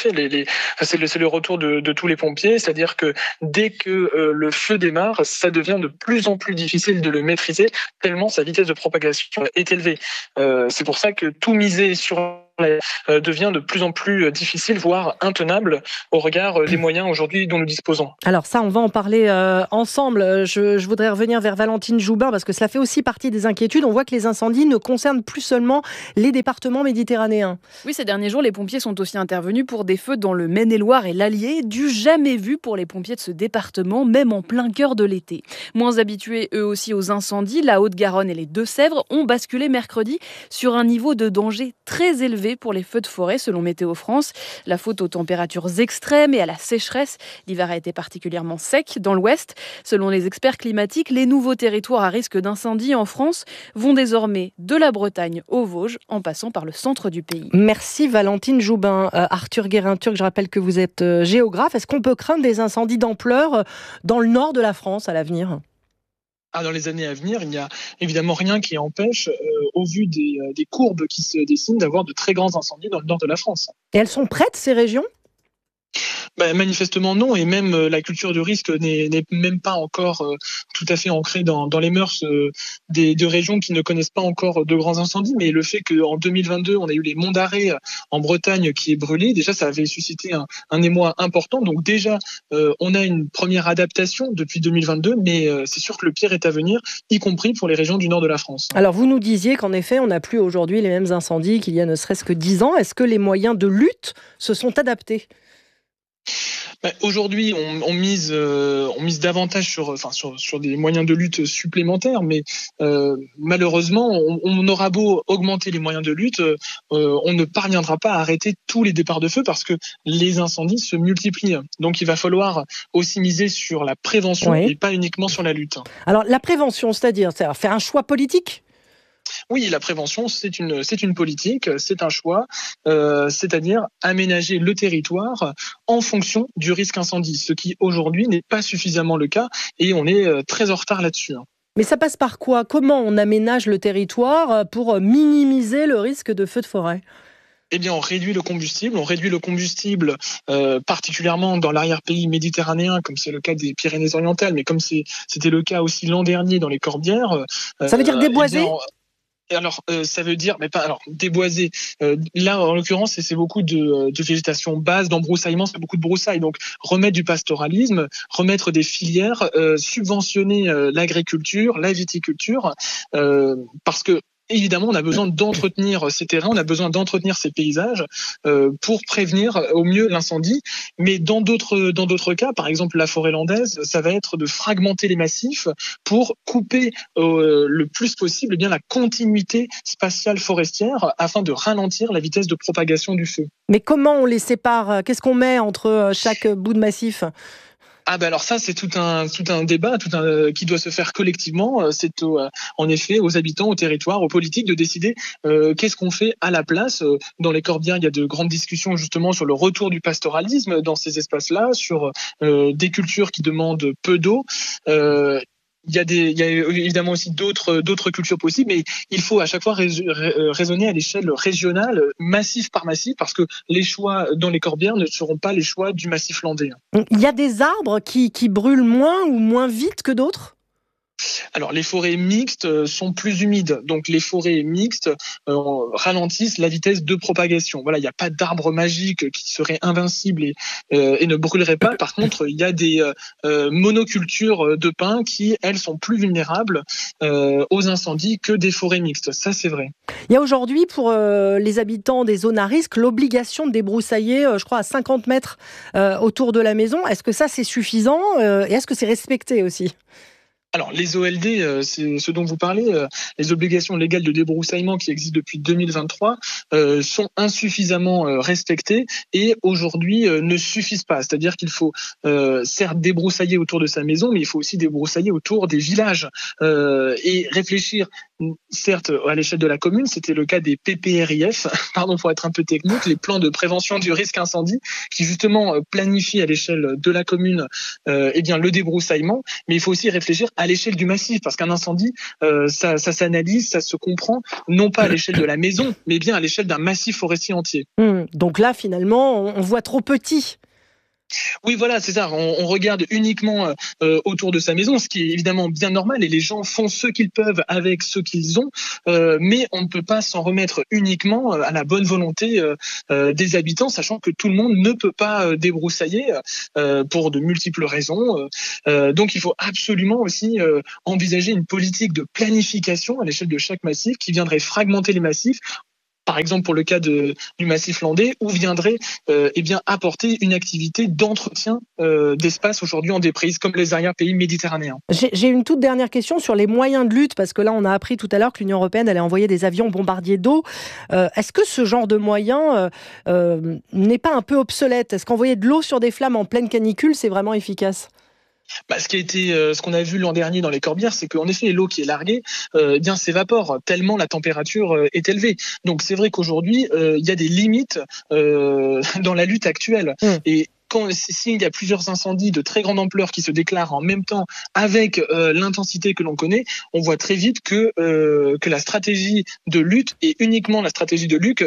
C'est le retour de tous les pompiers, c'est-à-dire que dès que le feu démarre, ça devient de plus en plus difficile de le maîtriser, tellement sa vitesse de propagation est élevée. C'est pour ça que tout miser sur devient de plus en plus difficile, voire intenable au regard des moyens aujourd'hui dont nous disposons. Alors ça, on va en parler ensemble. Je voudrais revenir vers Valentine Joubin parce que cela fait aussi partie des inquiétudes. On voit que les incendies ne concernent plus seulement les départements méditerranéens. Oui, ces derniers jours, les pompiers sont aussi intervenus pour des feux dans le Maine-et-Loire et l'Allier, du jamais vu pour les pompiers de ce département, même en plein cœur de l'été. Moins habitués eux aussi aux incendies, la Haute-Garonne et les Deux-Sèvres ont basculé mercredi sur un niveau de danger très élevé pour les feux de forêt selon Météo France. La faute aux températures extrêmes et à la sécheresse. L'hiver a été particulièrement sec dans l'ouest. Selon les experts climatiques, les nouveaux territoires à risque d'incendie en France vont désormais de la Bretagne aux Vosges en passant par le centre du pays. Merci Valentine Joubin. Arthur Guérin-Turc, je rappelle que vous êtes géographe. Est-ce qu'on peut craindre des incendies d'ampleur dans le nord de la France à l'avenir ? Dans les années à venir, il n'y a évidemment rien qui empêche, au vu des courbes qui se dessinent, d'avoir de très grands incendies dans le nord de la France. Et elles sont prêtes, ces régions ? Manifestement non, et même la culture du risque n'est même pas encore tout à fait ancrée dans les mœurs de régions qui ne connaissent pas encore de grands incendies. Mais le fait qu'en 2022, on a eu les monts d'Arrée en Bretagne qui est brûlé, déjà ça avait suscité un émoi important. Donc déjà, on a une première adaptation depuis 2022, mais c'est sûr que le pire est à venir, y compris pour les régions du nord de la France. Alors vous nous disiez qu'en effet, on n'a plus aujourd'hui les mêmes incendies qu'il y a ne serait-ce que 10 ans. Est-ce que les moyens de lutte se sont adaptés ? Aujourd'hui, on mise davantage sur des moyens de lutte supplémentaires, mais malheureusement, on aura beau augmenter les moyens de lutte, on ne parviendra pas à arrêter tous les départs de feu parce que les incendies se multiplient. Donc, il va falloir aussi miser sur la prévention et pas uniquement sur la lutte. Alors, la prévention, c'est-à-dire faire un choix politique ? Oui, la prévention, c'est une politique, c'est un choix, c'est-à-dire aménager le territoire en fonction du risque incendie, ce qui aujourd'hui n'est pas suffisamment le cas et on est très en retard là-dessus. Mais ça passe par quoi ? Comment on aménage le territoire pour minimiser le risque de feu de forêt ? Eh bien, on réduit le combustible, particulièrement dans l'arrière-pays méditerranéen, comme c'est le cas des Pyrénées-Orientales, mais comme c'était le cas aussi l'an dernier dans les Corbières. Ça veut dire déboiser ? Alors, ça veut dire, mais pas alors déboiser. Là, en l'occurrence, c'est beaucoup de végétation basse, d'embroussaillement, c'est beaucoup de broussailles. Donc, remettre du pastoralisme, remettre des filières, subventionner l'agriculture, la viticulture, parce que évidemment, on a besoin d'entretenir ces terrains, on a besoin d'entretenir ces paysages pour prévenir au mieux l'incendie. Mais dans d'autres cas, par exemple la forêt landaise, ça va être de fragmenter les massifs pour couper le plus possible la continuité spatiale forestière afin de ralentir la vitesse de propagation du feu. Mais comment on les sépare ? Qu'est-ce qu'on met entre chaque bout de massif ? Alors ça, c'est tout un débat qui doit se faire collectivement. C'est en effet aux habitants, aux territoires, aux politiques de décider qu'est-ce qu'on fait à la place. Dans les Corbières, il y a de grandes discussions justement sur le retour du pastoralisme dans ces espaces-là, sur des cultures qui demandent peu d'eau. il y a évidemment aussi d'autres cultures possibles, mais il faut à chaque fois raisonner à l'échelle régionale, massif par massif, parce que les choix dans les corbières ne seront pas les choix du massif landais. Il y a des arbres qui brûlent moins ou moins vite que d'autres ? Alors, les forêts mixtes sont plus humides. Donc, les forêts mixtes ralentissent la vitesse de propagation. Voilà, il n'y a pas d'arbre magique qui serait invincible et ne brûlerait pas. Par contre, il y a des monocultures de pins qui, elles, sont plus vulnérables aux incendies que des forêts mixtes. Ça, c'est vrai. Il y a aujourd'hui, pour les habitants des zones à risque, l'obligation de débroussailler, je crois, à 50 mètres autour de la maison. Est-ce que ça, c'est suffisant et est-ce que c'est respecté aussi ? Alors, les OLD, c'est ce dont vous parlez, les obligations légales de débroussaillement qui existent depuis 2023 sont insuffisamment respectées et aujourd'hui ne suffisent pas. C'est-à-dire qu'il faut certes débroussailler autour de sa maison, mais il faut aussi débroussailler autour des villages et réfléchir. Certes, à l'échelle de la commune, c'était le cas des PPRIF, pardon pour être un peu technique, les plans de prévention du risque incendie, qui justement planifient à l'échelle de la commune le débroussaillement. Mais il faut aussi réfléchir à l'échelle du massif, parce qu'un incendie, ça s'analyse, ça se comprend, non pas à l'échelle de la maison, mais bien à l'échelle d'un massif forestier entier. Donc là, finalement, on voit trop petit. Oui, voilà, c'est ça. On regarde uniquement autour de sa maison, ce qui est évidemment bien normal, et les gens font ce qu'ils peuvent avec ce qu'ils ont, mais on ne peut pas s'en remettre uniquement à la bonne volonté des habitants, sachant que tout le monde ne peut pas débroussailler pour de multiples raisons. Donc il faut absolument aussi envisager une politique de planification à l'échelle de chaque massif qui viendrait fragmenter les massifs. Par exemple, pour le cas du massif landais, où viendrait apporter une activité d'entretien d'espace aujourd'hui en déprise, comme les arrière-pays méditerranéens. J'ai une toute dernière question sur les moyens de lutte, parce que là, on a appris tout à l'heure que l'Union européenne allait envoyer des avions bombardiers d'eau. Est-ce que ce genre de moyen n'est pas un peu obsolète ? Est-ce qu'envoyer de l'eau sur des flammes en pleine canicule, c'est vraiment efficace ? Ce qu'on a vu l'an dernier dans les corbières, c'est qu'en effet, l'eau qui est larguée s'évapore tellement la température est élevée. Donc c'est vrai qu'aujourd'hui, il y a des limites dans la lutte actuelle. Et s'il y a plusieurs incendies de très grande ampleur qui se déclarent en même temps avec l'intensité que l'on connaît, on voit très vite que la stratégie de lutte et uniquement la stratégie de lutte,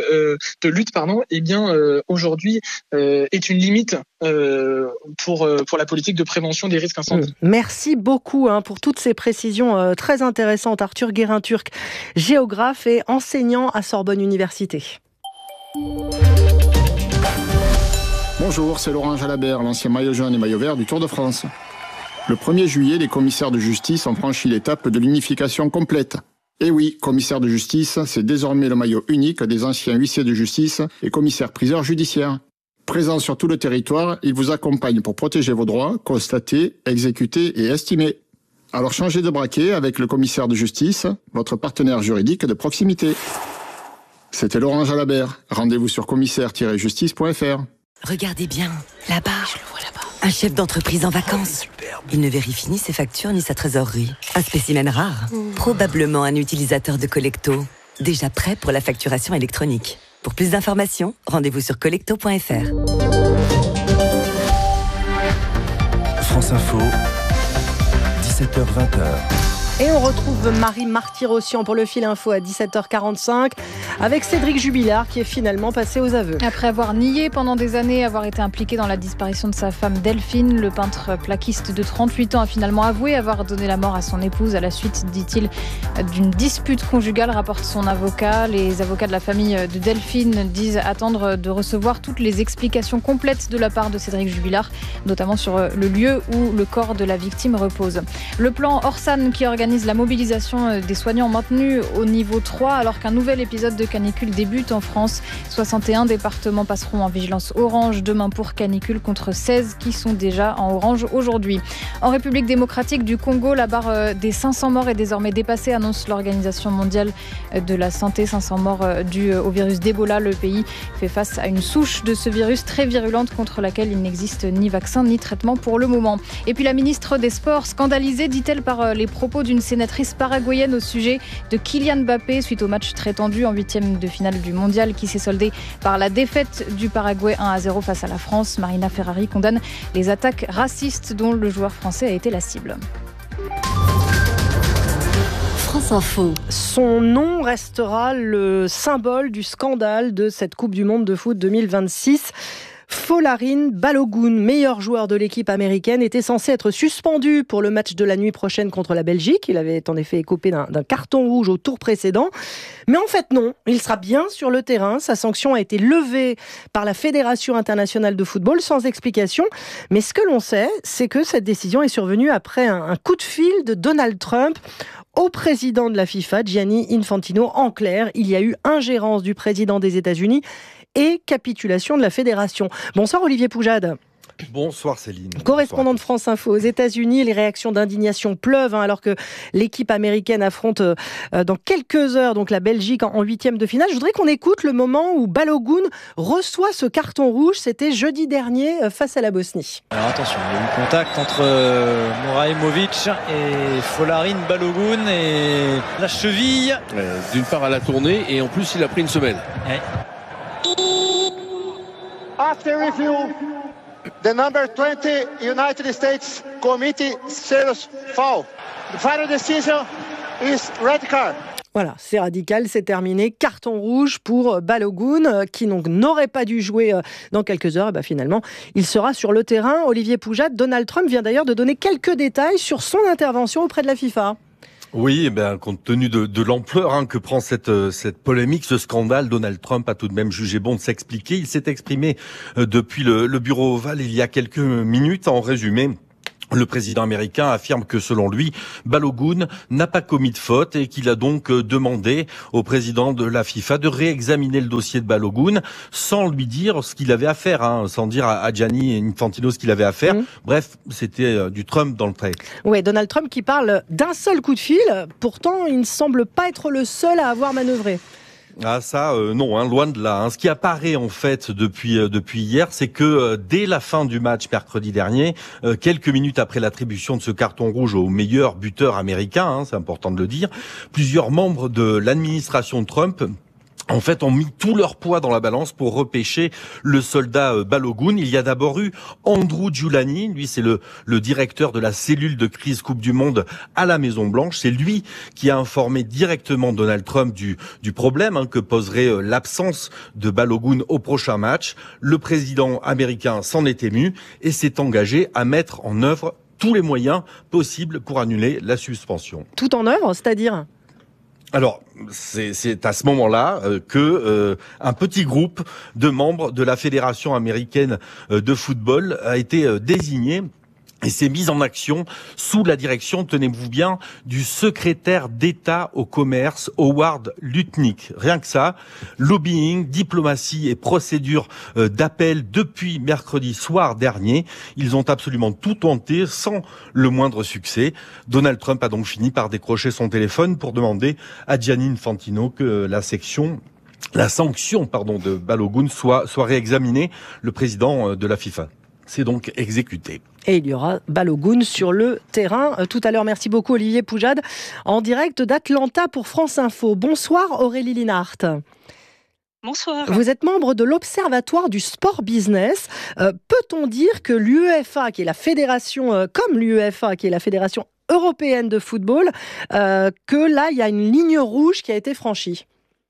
aujourd'hui est une limite pour la politique de prévention des risques incendies. Merci beaucoup pour toutes ces précisions très intéressantes. Arthur Guérin-Turc, géographe et enseignant à Sorbonne Université. Bonjour, c'est Laurent Jalabert, l'ancien maillot jaune et maillot vert du Tour de France. Le 1er juillet, les commissaires de justice ont franchi l'étape de l'unification complète. Et oui, commissaire de justice, c'est désormais le maillot unique des anciens huissiers de justice et commissaires-priseurs judiciaires. Présents sur tout le territoire, ils vous accompagnent pour protéger vos droits, constater, exécuter et estimer. Alors changez de braquet avec le commissaire de justice, votre partenaire juridique de proximité. C'était Laurent Jalabert. Rendez-vous sur commissaire-justice.fr. Regardez bien, là-bas. Je le vois là-bas. Un chef d'entreprise en vacances. Il ne vérifie ni ses factures ni sa trésorerie. Un spécimen rare. Probablement un utilisateur de Collecto. Déjà prêt pour la facturation électronique. Pour plus d'informations, rendez-vous sur collecto.fr. France Info, 17h-20h. Et on retrouve Marie Marty-Rossian pour le Fil Info à 17h45 avec Cédric Jubilard qui est finalement passé aux aveux. Après avoir nié pendant des années avoir été impliqué dans la disparition de sa femme Delphine, le peintre plaquiste de 38 ans a finalement avoué avoir donné la mort à son épouse à la suite, dit-il, d'une dispute conjugale, rapporte son avocat. Les avocats de la famille de Delphine disent attendre de recevoir toutes les explications complètes de la part de Cédric Jubilard, notamment sur le lieu où le corps de la victime repose. Le plan Orsan qui organise la mobilisation des soignants maintenus au niveau 3 alors qu'un nouvel épisode de canicule débute en France. 61 départements passeront en vigilance orange demain pour canicule contre 16 qui sont déjà en orange aujourd'hui. En République démocratique du Congo, la barre des 500 morts est désormais dépassée, annonce l'Organisation mondiale de la santé. 500 morts dus au virus d'Ebola. Le pays fait face à une souche de ce virus très virulente contre laquelle il n'existe ni vaccin ni traitement pour le moment. Et puis la ministre des Sports, scandalisée, dit-elle, par les propos d'une sénatrice paraguayenne au sujet de Kylian Mbappé suite au match très tendu en 8e de finale du mondial qui s'est soldé par la défaite du Paraguay 1-0 face à la France. Marina Ferrari condamne les attaques racistes dont le joueur français a été la cible. France Info. Son nom restera le symbole du scandale de cette Coupe du Monde de foot 2026. Folarin Balogun, meilleur joueur de l'équipe américaine, était censé être suspendu pour le match de la nuit prochaine contre la Belgique. Il avait en effet écopé d'un carton rouge au tour précédent. Mais en fait non, il sera bien sur le terrain. Sa sanction a été levée par la Fédération internationale de football sans explication. Mais ce que l'on sait, c'est que cette décision est survenue après un coup de fil de Donald Trump au président de la FIFA, Gianni Infantino. En clair, il y a eu ingérence du président des États-Unis et capitulation de la fédération. Bonsoir Olivier Poujade. Bonsoir Céline. Correspondant de France Info aux États-Unis, les réactions d'indignation pleuvent alors que l'équipe américaine affronte dans quelques heures donc la Belgique en huitième de finale. Je voudrais qu'on écoute le moment où Balogun reçoit ce carton rouge. C'était jeudi dernier face à la Bosnie. Alors attention, il y a eu contact entre Moraimovic et Folarin Balogun et la cheville. D'une part à la tournée et en plus il a pris une semelle. Ouais. After review, the number 20 United States Committee serious foul. The final decision is red card. Voilà, c'est radical, c'est terminé. Carton rouge pour Balogun, qui donc n'aurait pas dû jouer dans quelques heures. Et finalement, il sera sur le terrain. Olivier Poujade, Donald Trump vient d'ailleurs de donner quelques détails sur son intervention auprès de la FIFA. Oui, compte tenu de l'ampleur que prend cette polémique, ce scandale, Donald Trump a tout de même jugé bon de s'expliquer. Il s'est exprimé depuis le bureau ovale il y a quelques minutes. En résumé, le président américain affirme que selon lui, Balogun n'a pas commis de faute et qu'il a donc demandé au président de la FIFA de réexaminer le dossier de Balogun sans lui dire ce qu'il avait à faire, sans dire à Gianni Infantino ce qu'il avait à faire. Bref, c'était du Trump dans le trait. Oui, Donald Trump qui parle d'un seul coup de fil. Pourtant, il ne semble pas être le seul à avoir manœuvré. Ah ça non, loin de là. Ce qui apparaît en fait depuis hier, c'est que dès la fin du match mercredi dernier, quelques minutes après l'attribution de ce carton rouge au meilleur buteur américain, c'est important de le dire, plusieurs membres de l'administration Trump en fait, ont mis tout leur poids dans la balance pour repêcher le soldat Balogun. Il y a d'abord eu Andrew Giuliani, lui c'est le directeur de la cellule de crise Coupe du Monde à la Maison-Blanche. C'est lui qui a informé directement Donald Trump du problème que poserait l'absence de Balogun au prochain match. Le président américain s'en est ému et s'est engagé à mettre en œuvre tous les moyens possibles pour annuler la suspension. Tout en œuvre, c'est-à-dire ? Alors, c'est à ce moment-là que un petit groupe de membres de la Fédération américaine de football a été désigné et s'est mis en action sous la direction, tenez-vous bien, du secrétaire d'État au commerce, Howard Lutnick. Rien que ça, lobbying, diplomatie et procédure d'appel depuis mercredi soir dernier. Ils ont absolument tout tenté sans le moindre succès. Donald Trump a donc fini par décrocher son téléphone pour demander à Gianni Infantino que la sanction de Balogun soit réexaminée. Le président de la FIFA s'est donc exécuté. Et il y aura Balogun sur le terrain tout à l'heure. Merci beaucoup Olivier Poujade, en direct d'Atlanta pour France Info. Bonsoir Aurélie Linhart. Bonsoir. Vous êtes membre de l'Observatoire du sport business. Peut-on dire que l'UEFA, qui est la fédération, comme l'UEFA, qui est la fédération européenne de football, que là, il y a une ligne rouge qui a été franchie ?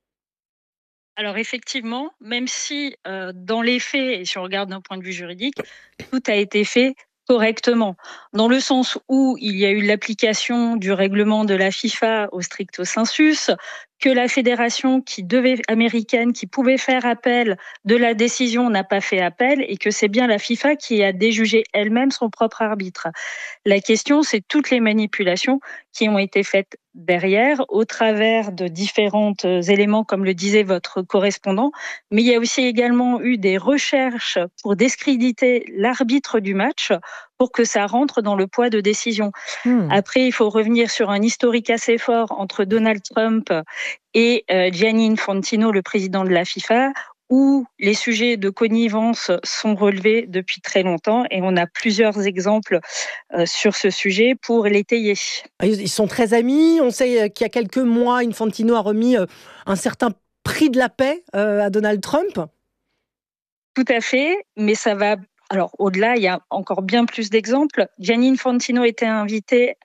Alors effectivement, même si dans les faits, et si on regarde d'un point de vue juridique, tout a été fait correctement, dans le sens où il y a eu l'application du règlement de la FIFA au stricto sensus, que la fédération américaine qui pouvait faire appel de la décision n'a pas fait appel et que c'est bien la FIFA qui a déjugé elle-même son propre arbitre. La question, c'est toutes les manipulations qui ont été faites derrière au travers de différents éléments, comme le disait votre correspondant, mais il y a aussi également eu des recherches pour discréditer l'arbitre du match pour que ça rentre dans le poids de décision. Après, il faut revenir sur un historique assez fort entre Donald Trump et Gianni Infantino, le président de la FIFA, où les sujets de connivence sont relevés depuis très longtemps et on a plusieurs exemples sur ce sujet pour l'étayer. Ils sont très amis. On sait qu'il y a quelques mois, Infantino a remis un certain prix de la paix à Donald Trump. Tout à fait, mais ça va... Alors, au-delà, il y a encore bien plus d'exemples. Gianni Infantino était invité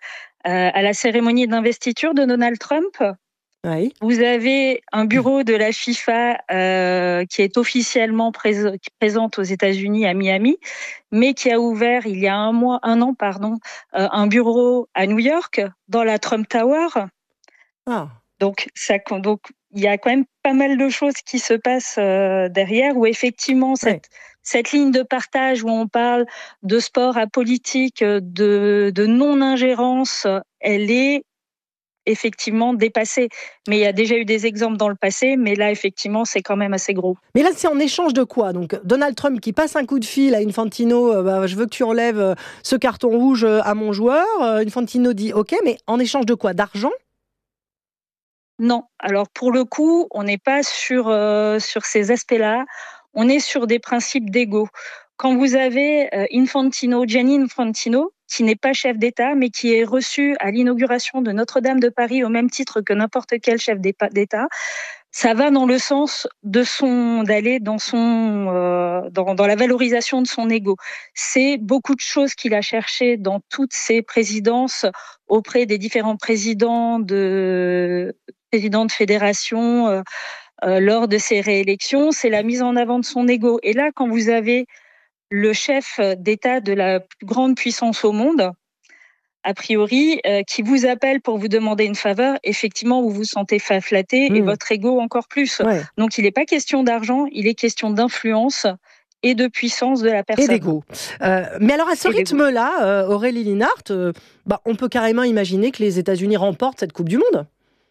à la cérémonie d'investiture de Donald Trump. Oui. Vous avez un bureau de la FIFA qui est officiellement présente aux États-Unis à Miami, mais qui a ouvert il y a un an, un bureau à New York dans la Trump Tower. Ah. Donc il y a quand même pas mal de choses qui se passent derrière, où effectivement cette ligne de partage où on parle de sport à politique, de non-ingérence, elle est effectivement dépassée. Mais il y a déjà eu des exemples dans le passé, mais là, effectivement, c'est quand même assez gros. Mais là, c'est en échange de quoi? Donc, Donald Trump qui passe un coup de fil à Infantino, je veux que tu enlèves ce carton rouge à mon joueur. Infantino dit OK, mais en échange de quoi? D'argent? Non. Alors, pour le coup, on n'est pas sur ces aspects-là. On est sur des principes d'ego. Quand vous avez Gianni Infantino, qui n'est pas chef d'État, mais qui est reçu à l'inauguration de Notre-Dame de Paris au même titre que n'importe quel chef d'État, ça va dans le sens d'aller dans la valorisation de son ego. C'est beaucoup de choses qu'il a cherché dans toutes ses présidences auprès des différents présidents de fédération lors de ses réélections. C'est la mise en avant de son ego. Et là, quand vous avez le chef d'État de la plus grande puissance au monde, a priori, qui vous appelle pour vous demander une faveur, effectivement, vous vous sentez flatté et votre ego encore plus. Ouais. Donc, il n'est pas question d'argent, il est question d'influence et de puissance de la personne. Et d'ego. Mais alors, à ce rythme-là, Aurélie Linhart, on peut carrément imaginer que les États-Unis remportent cette Coupe du Monde.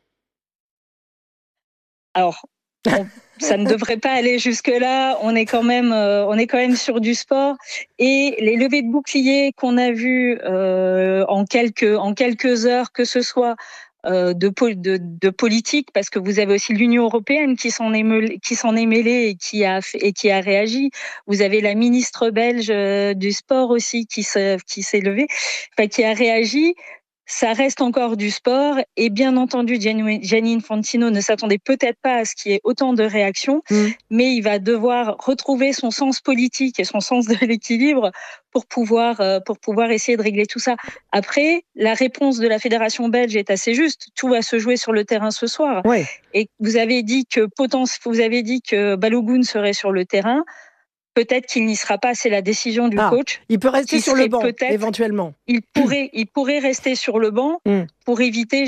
Alors, ça ne devrait pas aller jusque-là. On est quand même sur du sport. Et les levées de boucliers qu'on a vues en quelques heures, que ce soit de politique, parce que vous avez aussi l'Union européenne qui s'en est mêlée et qui a réagi. Vous avez la ministre belge du sport aussi qui s'est levée, qui a réagi. Ça reste encore du sport et bien entendu, Gianni Infantino ne s'attendait peut-être pas à ce qu'il y ait autant de réactions, mais il va devoir retrouver son sens politique et son sens de l'équilibre pour pouvoir essayer de régler tout ça. Après, la réponse de la fédération belge est assez juste. Tout va se jouer sur le terrain ce soir. Ouais. Et vous avez dit que Balogun serait sur le terrain. Peut-être qu'il n'y sera pas, c'est la décision du coach. Il peut rester sur le banc, éventuellement. Il pourrait rester sur le banc pour éviter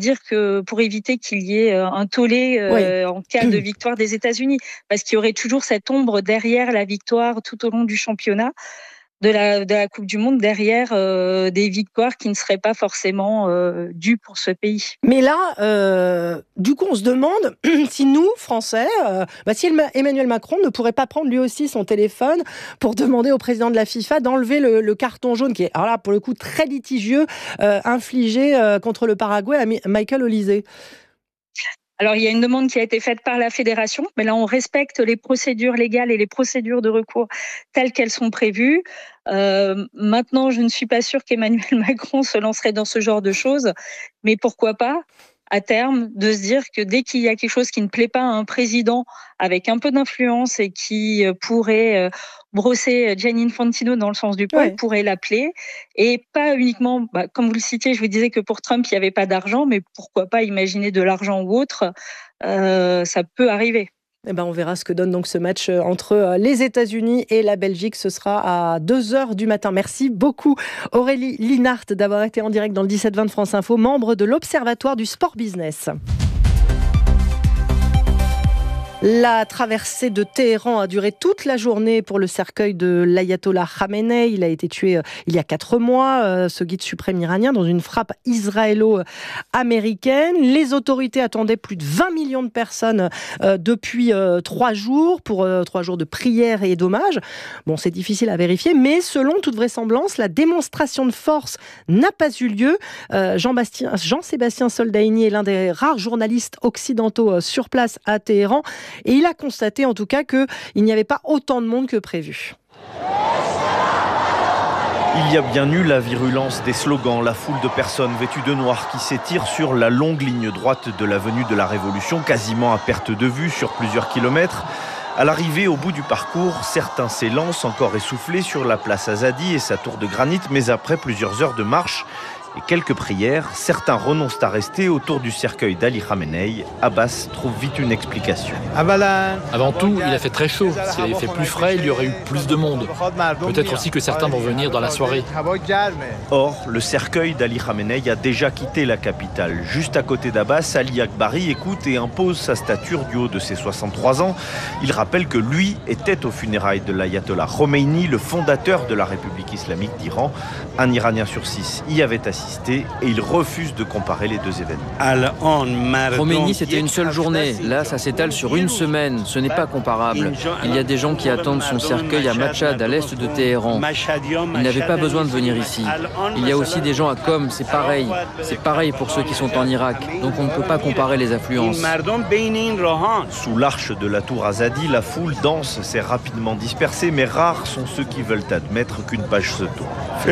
qu'il y ait un tollé en cas de victoire des États-Unis. Parce qu'il y aurait toujours cette ombre derrière la victoire tout au long du championnat de la Coupe du Monde, derrière des victoires qui ne seraient pas forcément dues pour ce pays. Mais là, du coup, on se demande si nous, Français, si Emmanuel Macron ne pourrait pas prendre lui aussi son téléphone pour demander au président de la FIFA d'enlever le carton jaune, qui est, alors là, pour le coup, très litigieux, infligé contre le Paraguay à Michael Olise. Alors, il y a une demande qui a été faite par la fédération, mais là, on respecte les procédures légales et les procédures de recours telles qu'elles sont prévues. Maintenant, je ne suis pas sûre qu'Emmanuel Macron se lancerait dans ce genre de choses, mais pourquoi pas, à terme, de se dire que dès qu'il y a quelque chose qui ne plaît pas à un président avec un peu d'influence et qui pourrait brosser Gianni Infantino dans le sens du poil, pourrait l'appeler. Et pas uniquement, comme vous le citiez, je vous disais que pour Trump, il n'y avait pas d'argent, mais pourquoi pas imaginer de l'argent ou autre, ça peut arriver. On verra ce que donne donc ce match entre les États-Unis et la Belgique. Ce sera à 2h du matin. Merci beaucoup Aurélie Linhart d'avoir été en direct dans le 17-20 de France Info, membre de l'Observatoire du Sport Business. La traversée de Téhéran a duré toute la journée pour le cercueil de l'ayatollah Khamenei. Il a été tué il y a 4 mois, ce guide suprême iranien, dans une frappe israélo-américaine. Les autorités attendaient plus de 20 millions de personnes depuis 3 jours, pour 3 jours de prières et d'hommages. Bon, c'est difficile à vérifier, mais selon toute vraisemblance, la démonstration de force n'a pas eu lieu. Jean-Sébastien Soldaini est l'un des rares journalistes occidentaux sur place à Téhéran. Et il a constaté en tout cas qu'il n'y avait pas autant de monde que prévu. Il y a bien eu la virulence des slogans, la foule de personnes vêtues de noir qui s'étire sur la longue ligne droite de l'avenue de la Révolution, quasiment à perte de vue sur plusieurs kilomètres. À l'arrivée, au bout du parcours, certains s'élancent encore essoufflés sur la place Azadi et sa tour de granit, mais après plusieurs heures de marche, et quelques prières. Certains renoncent à rester autour du cercueil d'Ali Khamenei. Abbas trouve vite une explication. Avant tout, il a fait très chaud. S'il avait fait plus frais, il y aurait eu plus de monde. Peut-être aussi que certains vont venir dans la soirée. Or, le cercueil d'Ali Khamenei a déjà quitté la capitale. Juste à côté d'Abbas, Ali Akbari écoute et impose sa stature du haut de ses 63 ans. Il rappelle que lui était aux funérailles de l'ayatollah Khomeini, le fondateur de la République islamique d'Iran. Un Iranien sur 6 y avait assisté et il refuse de comparer les deux événements. Khomeini, c'était une seule journée. Là, ça s'étale sur une semaine. Ce n'est pas comparable. Il y a des gens qui attendent son cercueil à Machhad, à l'est de Téhéran. Il n'avait pas besoin de venir ici. Il y a aussi des gens à Qom, c'est pareil. C'est pareil pour ceux qui sont en Irak. Donc on ne peut pas comparer les affluences. Sous l'arche de la tour Azadi, la foule dense s'est rapidement dispersée, mais rares sont ceux qui veulent admettre qu'une page se tourne.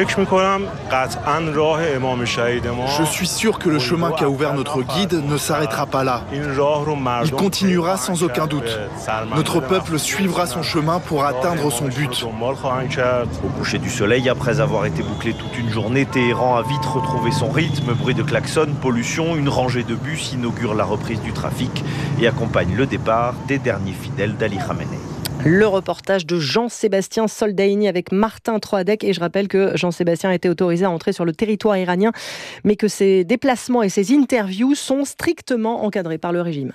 Je suis sûr que le chemin qu'a ouvert notre guide ne s'arrêtera pas là. Il continuera sans aucun doute. Notre peuple suivra son chemin pour atteindre son but. Au coucher du soleil, après avoir été bouclé toute une journée, Téhéran a vite retrouvé son rythme. Bruit de klaxon, pollution, une rangée de bus inaugure la reprise du trafic et accompagne le départ des derniers fidèles d'Ali Khamenei. Le reportage de Jean-Sébastien Soldaini avec Martin Troadec. Et je rappelle que Jean-Sébastien a été autorisé à entrer sur le territoire iranien, mais que ses déplacements et ses interviews sont strictement encadrés par le régime.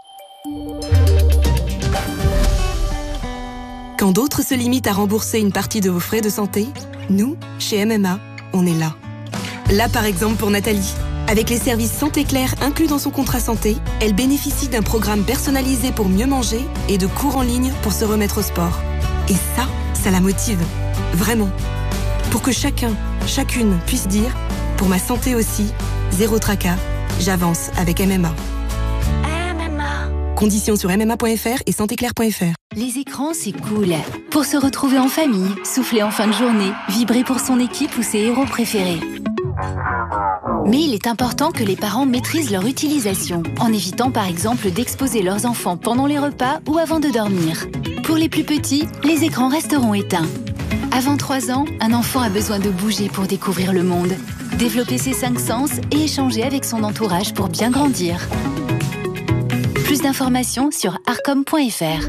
Quand d'autres se limitent à rembourser une partie de vos frais de santé, nous, chez MMA, on est là. Là, par exemple, pour Nathalie. Avec les services Santé Claire inclus dans son contrat santé, elle bénéficie d'un programme personnalisé pour mieux manger et de cours en ligne pour se remettre au sport. Et ça la motive. Vraiment. Pour que chacun, chacune puisse dire « Pour ma santé aussi, zéro tracas, j'avance avec MMA ». Conditions sur mma.fr et santéclair.fr. Les écrans, c'est cool. Pour se retrouver en famille, souffler en fin de journée, vibrer pour son équipe ou ses héros préférés. Mais il est important que les parents maîtrisent leur utilisation, en évitant par exemple d'exposer leurs enfants pendant les repas ou avant de dormir. Pour les plus petits, les écrans resteront éteints. Avant 3 ans, un enfant a besoin de bouger pour découvrir le monde, développer ses 5 sens et échanger avec son entourage pour bien grandir. Plus d'informations sur arcom.fr.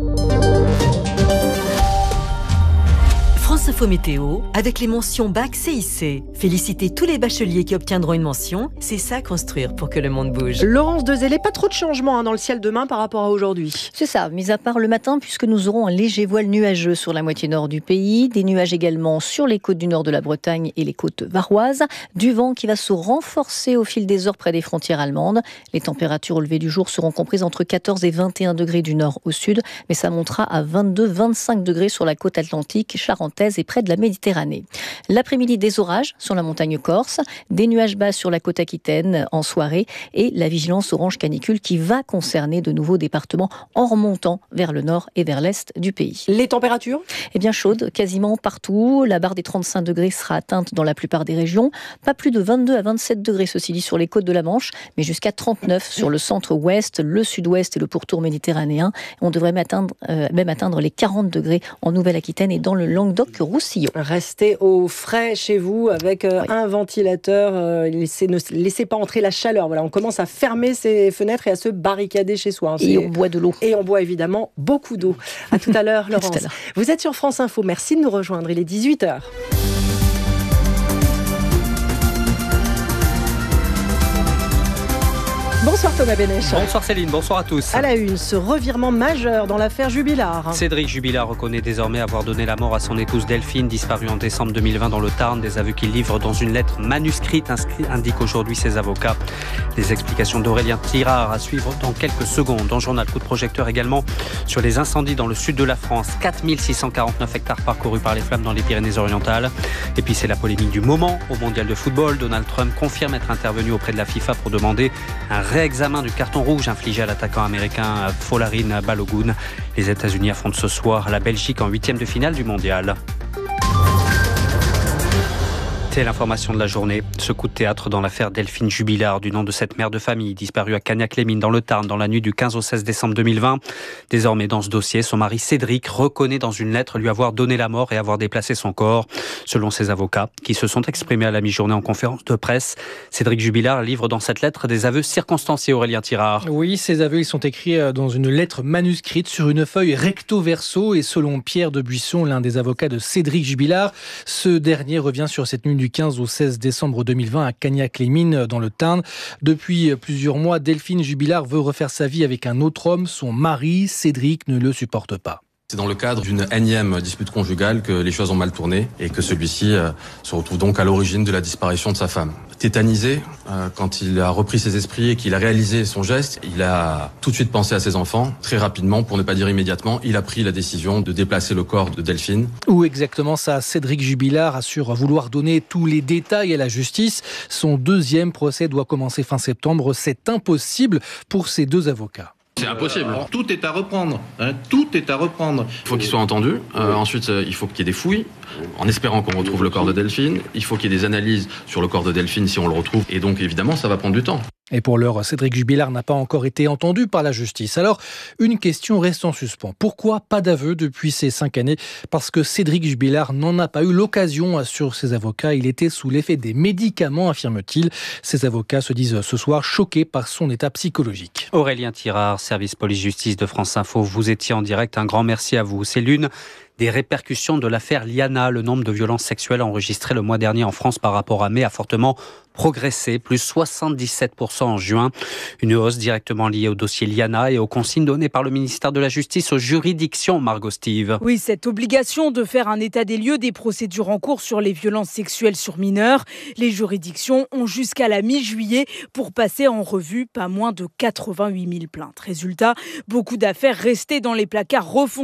France Info Météo, avec les mentions Bac CIC. Félicitez tous les bacheliers qui obtiendront une mention. C'est ça, construire pour que le monde bouge. Laurence Dezellé, pas trop de changements dans le ciel demain par rapport à aujourd'hui. C'est ça, mis à part le matin, puisque nous aurons un léger voile nuageux sur la moitié nord du pays. Des nuages également sur les côtes du nord de la Bretagne et les côtes varoises. Du vent qui va se renforcer au fil des heures près des frontières allemandes. Les températures au lever du jour seront comprises entre 14 et 21 degrés du nord au sud. Mais ça montera à 22-25 degrés sur la côte atlantique, charentaise et près de la Méditerranée. L'après-midi, des orages sur la montagne corse, des nuages bas sur la côte aquitaine en soirée et la vigilance orange canicule qui va concerner de nouveaux départements en remontant vers le nord et vers l'est du pays. Les températures ? Eh bien chaudes, quasiment partout. La barre des 35 degrés sera atteinte dans la plupart des régions. Pas plus de 22 à 27 degrés, ceci dit, sur les côtes de la Manche, mais jusqu'à 39 sur le centre-ouest, le sud-ouest et le pourtour méditerranéen. On devrait même atteindre les 40 degrés en Nouvelle-Aquitaine et dans le Languedoc-Roussillon. Restez au frais chez vous avec un ventilateur. Ne laissez pas entrer la chaleur. Voilà, on commence à fermer ses fenêtres et à se barricader chez soi. Et on boit de l'eau. Et on boit évidemment beaucoup d'eau. À tout à l'heure, Laurence. Vous êtes sur France Info. Merci de nous rejoindre. Il est 18h. Bonsoir Thomas Bénèche. Bonsoir Céline, bonsoir à tous. À la une, ce revirement majeur dans l'affaire Jubilard. Cédric Jubilard reconnaît désormais avoir donné la mort à son épouse Delphine, disparue en décembre 2020 dans le Tarn. Des aveux qu'il livre dans une lettre manuscrite, indiquent aujourd'hui ses avocats. Des explications d'Aurélien Tirard à suivre dans quelques secondes. Dans le journal, coup de projecteur également sur les incendies dans le sud de la France. 4649 hectares parcourus par les flammes dans les Pyrénées-Orientales. Et puis c'est la polémique du moment au mondial de football. Donald Trump confirme être intervenu auprès de la FIFA pour demander un réexamen du carton rouge infligé à l'attaquant américain Folarin Balogun. Les États-Unis affrontent ce soir la Belgique en 8e de finale du mondial. C'était l'information de la journée. Ce coup de théâtre dans l'affaire Delphine Jubilard, du nom de cette mère de famille disparue à Cagnac-les-Mines dans le Tarn dans la nuit du 15 au 16 décembre 2020. Désormais dans ce dossier, son mari Cédric reconnaît dans une lettre lui avoir donné la mort et avoir déplacé son corps. Selon ses avocats, qui se sont exprimés à la mi-journée en conférence de presse, Cédric Jubilard livre dans cette lettre des aveux circonstanciés, Aurélien Tirard. Oui, ces aveux ils sont écrits dans une lettre manuscrite sur une feuille recto-verso et selon Pierre de Buisson, l'un des avocats de Cédric Jubilard, ce dernier revient sur cette nuit du 15 au 16 décembre 2020 à Cagnac-les-Mines dans le Tarn. Depuis plusieurs mois, Delphine Jubilard veut refaire sa vie avec un autre homme. Son mari, Cédric, ne le supporte pas. C'est dans le cadre d'une énième dispute conjugale que les choses ont mal tourné et que celui-ci se retrouve donc à l'origine de la disparition de sa femme. Tétanisé, quand il a repris ses esprits et qu'il a réalisé son geste, il a tout de suite pensé à ses enfants. Très rapidement, pour ne pas dire immédiatement, il a pris la décision de déplacer le corps de Delphine. Où exactement ça? Cédric Jubilard assure vouloir donner tous les détails à la justice. Son deuxième procès doit commencer fin septembre. C'est impossible pour ses deux avocats. C'est impossible. Tout est à reprendre. Tout est à reprendre. Il faut qu'il soit entendu. Ensuite, il faut qu'il y ait des fouilles, en espérant qu'on retrouve le corps de Delphine. Il faut qu'il y ait des analyses sur le corps de Delphine si on le retrouve. Et donc, évidemment, ça va prendre du temps. Et pour l'heure, Cédric Jubilard n'a pas encore été entendu par la justice. Alors, une question reste en suspens. Pourquoi pas d'aveu depuis ces 5 années? Parce que Cédric Jubilard n'en a pas eu l'occasion, assurent ses avocats. Il était sous l'effet des médicaments, affirme-t-il. Ses avocats se disent ce soir choqués par son état psychologique. Aurélien Tirard, service police-justice de France Info. Vous étiez en direct. Un grand merci à vous. C'est l'une des répercussions de l'affaire Liana. Le nombre de violences sexuelles enregistrées le mois dernier en France par rapport à mai a fortement progressé, plus 77% en juin. Une hausse directement liée au dossier Liana et aux consignes données par le ministère de la Justice aux juridictions, Margot Steve. Oui, cette obligation de faire un état des lieux des procédures en cours sur les violences sexuelles sur mineurs. Les juridictions ont jusqu'à la mi-juillet pour passer en revue pas moins de 88 000 plaintes. Résultat, beaucoup d'affaires restées dans les placards refoncés